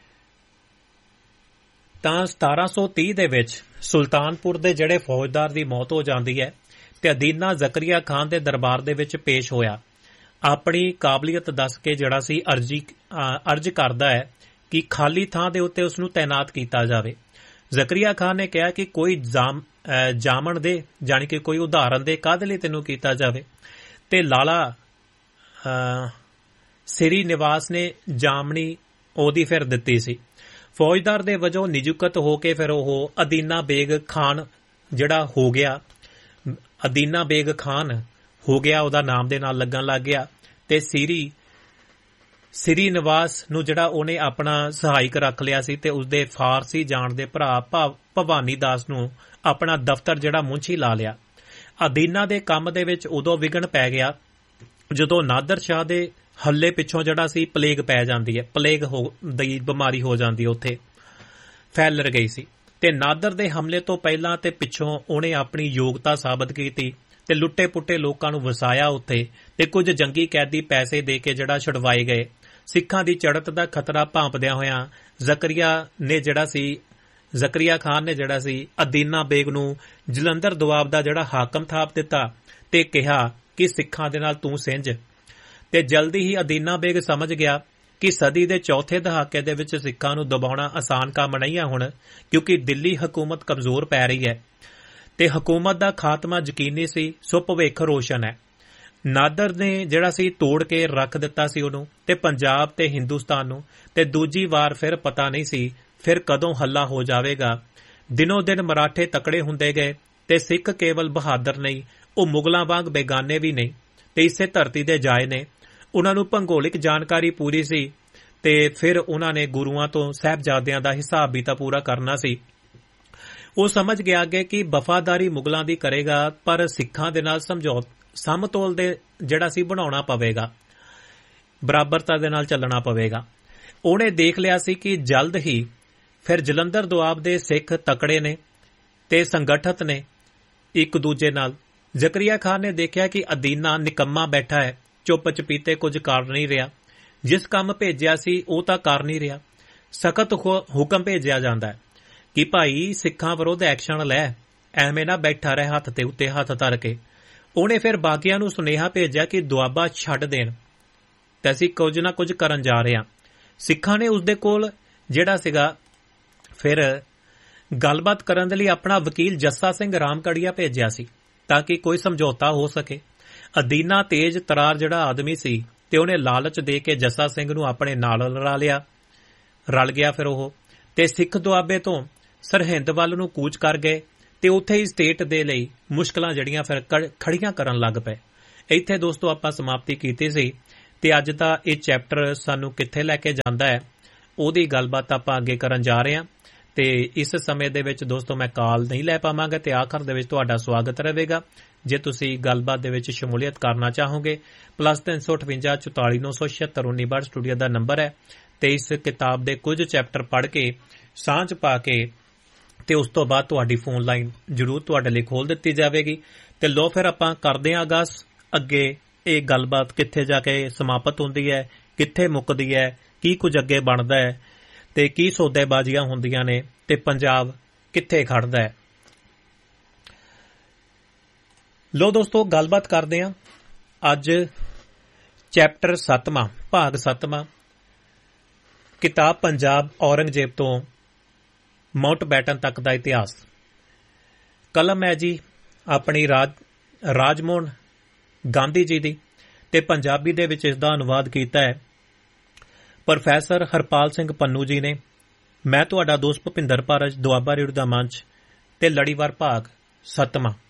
ਤਾਂ 1730 ਦੇ ਵਿੱਚ ਸੁਲਤਾਨਪੁਰ ਦੇ ਜਿਹੜੇ ਫੌਜਦਾਰ ਦੀ ਮੌਤ ਹੋ ਜਾਂਦੀ ਹੈ ਤੇ ਅਦੀਨਾ ਜ਼ਕਰੀਆ ਖਾਨ ਦੇ ਦਰਬਾਰ ਦੇ ਵਿੱਚ ਪੇਸ਼ ਹੋਇਆ, ਆਪਣੀ ਕਾਬਲੀਅਤ ਦੱਸ ਕੇ ਜਿਹੜਾ ਸੀ ਅਰਜ਼ ਕਰਦਾ ਹੈ ਕਿ ਖਾਲੀ ਥਾਂ ਦੇ ਉੱਤੇ ਉਸ ਨੂੰ ਤਾਇਨਾਤ ਕੀਤਾ ਜਾਵੇ। ਜ਼ਕਰੀਆ ਖਾਨ ਨੇ ਕਿਹਾ ਕਿ ਕੋਈ ਜਾਮਣ ਦੇ ਜਾਣੀ ਕਿ ਕੋਈ ਉਦਾਹਰਨ ਦੇ ਕਾਹਦੇ ਲਈ ਤੈਨੂੰ ਕੀਤਾ ਜਾਵੇ। ਤੇ ਲਾਲਾ ਸ੍ਰੀ ਨਿਵਾਸ ਨੇ ਜਾਮਣੀ ਉਹਦੀ ਫਿਰ ਦਿੱਤੀ ਸੀ। ਫੌਜਦਾਰ ਦੇ ਵਜੋਂ ਨਿਯੁਕਤ ਹੋ ਕੇ ਫਿਰ ਉਹ ਅਦੀਨਾ ਬੇਗ ਖਾਨ ਜਿਹੜਾ ਹੋ ਗਿਆ, ਅਦੀਨਾ ਬੇਗ ਖਾਨ ਹੋ ਗਿਆ, ਉਹਦਾ ਨਾਮ ਦੇ ਨਾਲ ਲੱਗਣ ਲੱਗ ਗਿਆ। ਤੇ ਸ੍ਰੀ ਨਿਵਾਸ ਨੂੰ ਜਿਹੜਾ ਉਹਨੇ ਆਪਣਾ ਸਹਾਇਕ ਰੱਖ ਲਿਆ ਸੀ ਤੇ ਉਸਦੇ ਫਾਰਸੀ ਜਾਣ ਦੇ ਭਰਾ ਭਵਾਨੀ ਦਾਸ ਨੂੰ ਆਪਣਾ ਦਫ਼ਤਰ ਜਿਹੜਾ ਮੁੰਸ਼ੀ ਲਾ ਲਿਆ। ਅਦੀਨਾ ਦੇ ਕੰਮ ਦੇ ਵਿੱਚ ਉਦੋਂ ਵਿਘਨ ਪੈ ਗਿਆ ਜਦੋਂ ਨਾਦਰ ਸ਼ਾਹ ਦੇ ਹੱਲੇ ਪਿੱਛੋਂ ਜਿਹੜਾ ਸੀ ਪਲੇਗ ਪੈ ਜਾਂਦੀ ਹੈ, ਪਲੇਗ ਦੀ ਬਿਮਾਰੀ ਹੋ ਜਾਂਦੀ, ਉੱਥੇ ਫੈਲ ਗਈ ਸੀ। ਤੇ ਨਾਦਰ ਦੇ ਹਮਲੇ ਤੋਂ ਪਹਿਲਾਂ ਤੇ ਪਿੱਛੋਂ ਉਹਨੇ ਆਪਣੀ ਯੋਗਤਾ ਸਾਬਤ ਕੀਤੀ ਤੇ ਲੁੱਟੇ ਪੁੱਟੇ ਲੋਕਾਂ ਨੂੰ ਵਸਾਇਆ ਉੱਥੇ, ਤੇ ਕੁਝ ਜੰਗੀ ਕੈਦੀ ਪੈਸੇ ਦੇ ਕੇ ਜਿਹੜਾ ਛੁਡਵਾਏ ਗਏ। ਸਿੱਖਾਂ ਦੀ ਚੜ੍ਹਤ ਦਾ ਖਤਰਾ ਭਾਂਪਦਿਆਂ ਹੋਇਆਂ ਜ਼ਕਰੀਆ ਖਾਨ ਨੇ ਜਿਹੜਾ ਸੀ ਅਦੀਨਾ ਬੇਗ ਨੂੰ ਜਲੰਧਰ ਦੁਆਬ ਦਾ ਜਿਹੜਾ ਹਾਕਮ ਥਾਪ ਦਿੱਤਾ ਤੇ ਕਿਹਾ ਕਿ ਸਿੱਖਾਂ ਦੇ ਨਾਲ ਤੂੰ ਸਿੰਝ। ਤੇ ਜਲਦੀ ਹੀ ਅਦੀਨਾ ਬੇਗ ਸਮਝ ਗਿਆ ਕਿ ਸਦੀ ਦੇ ਚੌਥੇ ਦਹਾਕੇ ਦੇ ਵਿੱਚ ਸਿੱਖਾਂ ਨੂੰ ਦਬਾਉਣਾ ਆਸਾਨ ਕੰਮ ਨਹੀਂ ਹੈ ਹੁਣ, ਕਿਉਂਕਿ ਦਿੱਲੀ ਹਕੂਮਤ ਕਮਜ਼ੋਰ ਪੈ ਰਹੀ ਹੈ ਤੇ ਹਕੂਮਤ ਦਾ ਖਾਤਮਾ ਯਕੀਨੀ ਸੀ, ਸੋ ਭਵਿੱਖ ਰੋਸ਼ਨ ਹੈ। ਨਾਦਰ ਨੇ ਜਿਹੜਾ ਸੀ ਤੋੜ ਕੇ ਰੱਖ ਦਿੱਤਾ ਸੀ ਉਹਨੂੰ ਤੇ ਪੰਜਾਬ ਤੇ ਹਿੰਦੁਸਤਾਨ ਨੂੰ, ਤੇ ਦੂਜੀ ਵਾਰ ਫਿਰ ਪਤਾ ਨਹੀਂ ਸੀ ਫਿਰ ਕਦੋਂ ਹੱਲਾ ਹੋ ਜਾਵੇਗਾ। ਦਿਨੋਂ ਦਿਨ ਮਰਾਠੇ ਤਕੜੇ ਹੁੰਦੇ ਗਏ ਤੇ ਸਿੱਖ ਕੇਵਲ ਬਹਾਦਰ ਨਹੀਂ, ਉਹ ਮੁਗਲਾਂ ਵਾਂਗ ਬੇਗਾਨੇ ਵੀ ਨਹੀਂ ਤੇ ਇਸੇ ਧਰਤੀ ਦੇ ਜਾਏ ਨੇ। ਉਹਨਾਂ ਨੂੰ ਭੂਗੋਲਿਕ ਜਾਣਕਾਰੀ ਪੂਰੀ ਸੀ ਤੇ ਫਿਰ ਉਹਨਾਂ ਨੇ ਗੁਰੂਆਂ ਤੋਂ ਸਾਹਿਬਜ਼ਾਦਿਆਂ ਦਾ ਹਿਸਾਬ ਵੀ ਤਾਂ ਪੂਰਾ ਕਰਨਾ ਸੀ। ਉਹ ਸਮਝ ਗਿਆ ਅੱਗੇ ਕਿ ਵਫਾਦਾਰੀ ਮੁਗਲਾਂ ਦੀ ਕਰੇਗਾ, ਪਰ ਸਿੱਖਾਂ ਦੇ ਨਾਲ ਸਮਤੋਲ ਦੇ ਜਿਹੜਾ ਸੀ ਬਣਾਉਣਾ ਪਵੇਗਾ, ਬਰਾਬਰਤਾ ਦੇ ਨਾਲ ਚੱਲਣਾ ਪਵੇਗਾ। ਉਹਨੇ ਦੇਖ ਲਿਆ ਸੀ ਕਿ ਜਲਦ ਹੀ ਫਿਰ ਜਲੰਧਰ ਦੁਆਬ ਦੇ ਸਿੱਖ ਤਕੜੇ ਨੇ ਤੇ ਸੰਗਠਿਤ ਨੇ ਇੱਕ ਦੂਜੇ ਨਾਲ। ਜ਼ਕਰੀਆ ਖਾਨ ਨੇ ਦੇਖਿਆ ਕਿ ਅਦੀਨਾ ਨਿਕੰਮਾ ਬੈਠਾ ਹੈ, ਚੁੱਪ ਚਪੀਤੇ ਕੁਝ ਕਰ ਨਹੀਂ ਰਿਹਾ, ਜਿਸ ਕੰਮ ਭੇਜਿਆ ਸੀ ਉਹ ਤਾਂ ਕਰ ਨਹੀਂ ਰਿਹਾ। ਸਖਤ ਹੁਕਮ ਭੇਜਿਆ ਜਾਂਦਾ ਹੈ ਕਿ ਭਾਈ ਸਿੱਖਾਂ ਵਿਰੁੱਧ ਐਕਸ਼ਨ ਲੈ, ਐਵੇਂ ਨਾ ਬੈਠਾ ਰਹਿ ਹੱਥ ਤੇ ਉੱਤੇ ਹੱਥ ਧਰ ਕੇ। ਉਹਨੇ ਫਿਰ ਬਾਕੀਆਂ ਨੂੰ ਸੁਨੇਹਾ ਭੇਜਿਆ ਕਿ ਦੁਆਬਾ ਛੱਡ ਦੇਣ ਤੇ ਅਸੀਂ ਕੁਝ ਨਾ ਕੁਝ ਕਰਨ ਜਾ ਰਹੇ ਹਾਂ। ਸਿੱਖਾਂ ਨੇ ਉਸਦੇ ਕੋਲ ਜਿਹੜਾ ਸੀਗਾ ਫਿਰ ਗੱਲਬਾਤ ਕਰਨ ਦੇ ਲਈ ਆਪਣਾ ਵਕੀਲ ਜੱਸਾ ਸਿੰਘ ਰਾਮਕੜੀਆ ਭੇਜਿਆ ਸੀ ਤਾਂ ਕਿ ਕੋਈ ਸਮਝੌਤਾ ਹੋ ਸਕੇ। ਅਦੀਨਾ ਤੇਜ ਤਰਾਰ ਜਿਹੜਾ ਆਦਮੀ ਸੀ ਤੇ ਉਹਨੇ ਲਾਲਚ ਦੇ ਕੇ ਜੱਸਾ ਸਿੰਘ ਨੂੰ ਆਪਣੇ ਨਾਲ ਰਲ ਗਿਆ। ਫਿਰ ਉਹ ਤੇ ਸਿੱਖ ਦੁਆਬੇ ਤੋਂ ਸਰਹਿੰਦ ਵੱਲ ਨੂੰ ਕੂਚ ਕਰ ਗਏ ਤੇ ਉੱਥੇ ਹੀ ਸਟੇਟ ਦੇ ਲਈ ਮੁਸ਼ਕਲਾਂ ਜਿਹੜੀਆਂ ਫਿਰ ਖੜੀਆਂ ਕਰਨ ਲੱਗ ਪਏ। ਇੱਥੇ ਦੋਸਤੋ ਆਪਾਂ ਸਮਾਪਤੀ ਕੀਤੀ ਸੀ ਤੇ ਅੱਜ ਦਾ ਇਹ ਚੈਪਟਰ ਸਾਨੂੰ ਕਿੱਥੇ ਲੈ ਕੇ ਜਾਂਦਾ ਹੈ ਉਹਦੀ ਗੱਲਬਾਤ ਆਪਾਂ ਅੱਗੇ ਕਰਨ ਜਾ ਰਹੇ ਹਾਂ। ਤੇ ਇਸ ਸਮੇਂ ਦੇ ਵਿੱਚ ਦੋਸਤੋ ਮੈਂ ਕਾਲ ਨਹੀਂ ਲੈ ਪਾਵਾਂਗਾ ਤੇ ਆਖਰ ਦੇ ਵਿੱਚ ਤੁਹਾਡਾ ਸਵਾਗਤ ਰਹੇਗਾ। ਜੇ ਤੁਸੀਂ ਗੱਲਬਾਤ ਦੇ ਵਿੱਚ ਸ਼ਮੂਲੀਅਤ ਕਰਨਾ ਚਾਹੋਗੇ +358 44 976 1962 ਸਟੂਡੀਓ ਦਾ ਨੰਬਰ ਹੈ ਤੇ ਇਸ ਕਿਤਾਬ ਦੇ ਕੁਝ ਚੈਪਟਰ ਪੜ੍ਹ ਕੇ ਸਾਂਝ ਪਾ ਕੇ ਤੇ ਉਸ ਤੋਂ ਬਾਅਦ ਤੁਹਾਡੀ ਫੋਨ ਲਾਈਨ ਜ਼ਰੂਰ ਤੁਹਾਡੇ ਲਈ ਖੋਲ ਦਿੱਤੀ ਜਾਵੇਗੀ। ਤੇ ਲੋ ਫਿਰ ਆਪਾਂ ਕਰਦੇ ਹਾਂ ਆਗਾਜ਼ ਅੱਗੇ ਇਹ ਗੱਲਬਾਤ ਕਿੱਥੇ ਜਾ ਕੇ ਸਮਾਪਤ ਹੁੰਦੀ ਹੈ, ਕਿੱਥੇ ਮੁੱਕਦੀ ਹੈ, ਕੀ ਕੁਝ ਅੱਗੇ ਬਣਦਾ ਹੈ ਤੇ ਕੀ ਸੌਦੇਬਾਜ਼ੀਆਂ ਹੁੰਦੀਆਂ ਨੇ ਤੇ ਪੰਜਾਬ ਕਿੱਥੇ ਖੜਦਾ ਹੈ। ਲੋ ਦੋਸਤੋ ਗੱਲਬਾਤ ਕਰਦੇ ਹਾਂ ਅੱਜ ਚੈਪਟਰ 7ਵਾਂ ਭਾਗ 7ਵਾਂ ਕਿਤਾਬ ਪੰਜਾਬ ਔਰੰਗਜ਼ੇਬ ਤੋਂ ਮਾਊਂਟ ਬੈਟਨ ਤੱਕ ਦਾ ਇਤਿਹਾਸ। ਕਲਮ ਹੈ ਜੀ ਆਪਣੀ ਰਾਜਮੋਹਨ ਗਾਂਧੀ ਜੀ ਦੀ ਤੇ ਪੰਜਾਬੀ ਦੇ ਵਿੱਚ ਇਸ ਦਾ ਅਨੁਵਾਦ ਕੀਤਾ ਹੈ ਪ੍ਰੋਫੈਸਰ ਹਰਪਾਲ ਸਿੰਘ ਪੰਨੂ ਜੀ ਨੇ। ਮੈਂ ਤੁਹਾਡਾ ਦੋਸਤ ਭੁਪਿੰਦਰ ਭਾਰਜ, ਦੁਆਬਾ ਰੇਡੀਓ ਦਾ ਮੰਚ ਤੇ ਲੜੀਵਾਰ ਭਾਗ 7ਵਾਂ।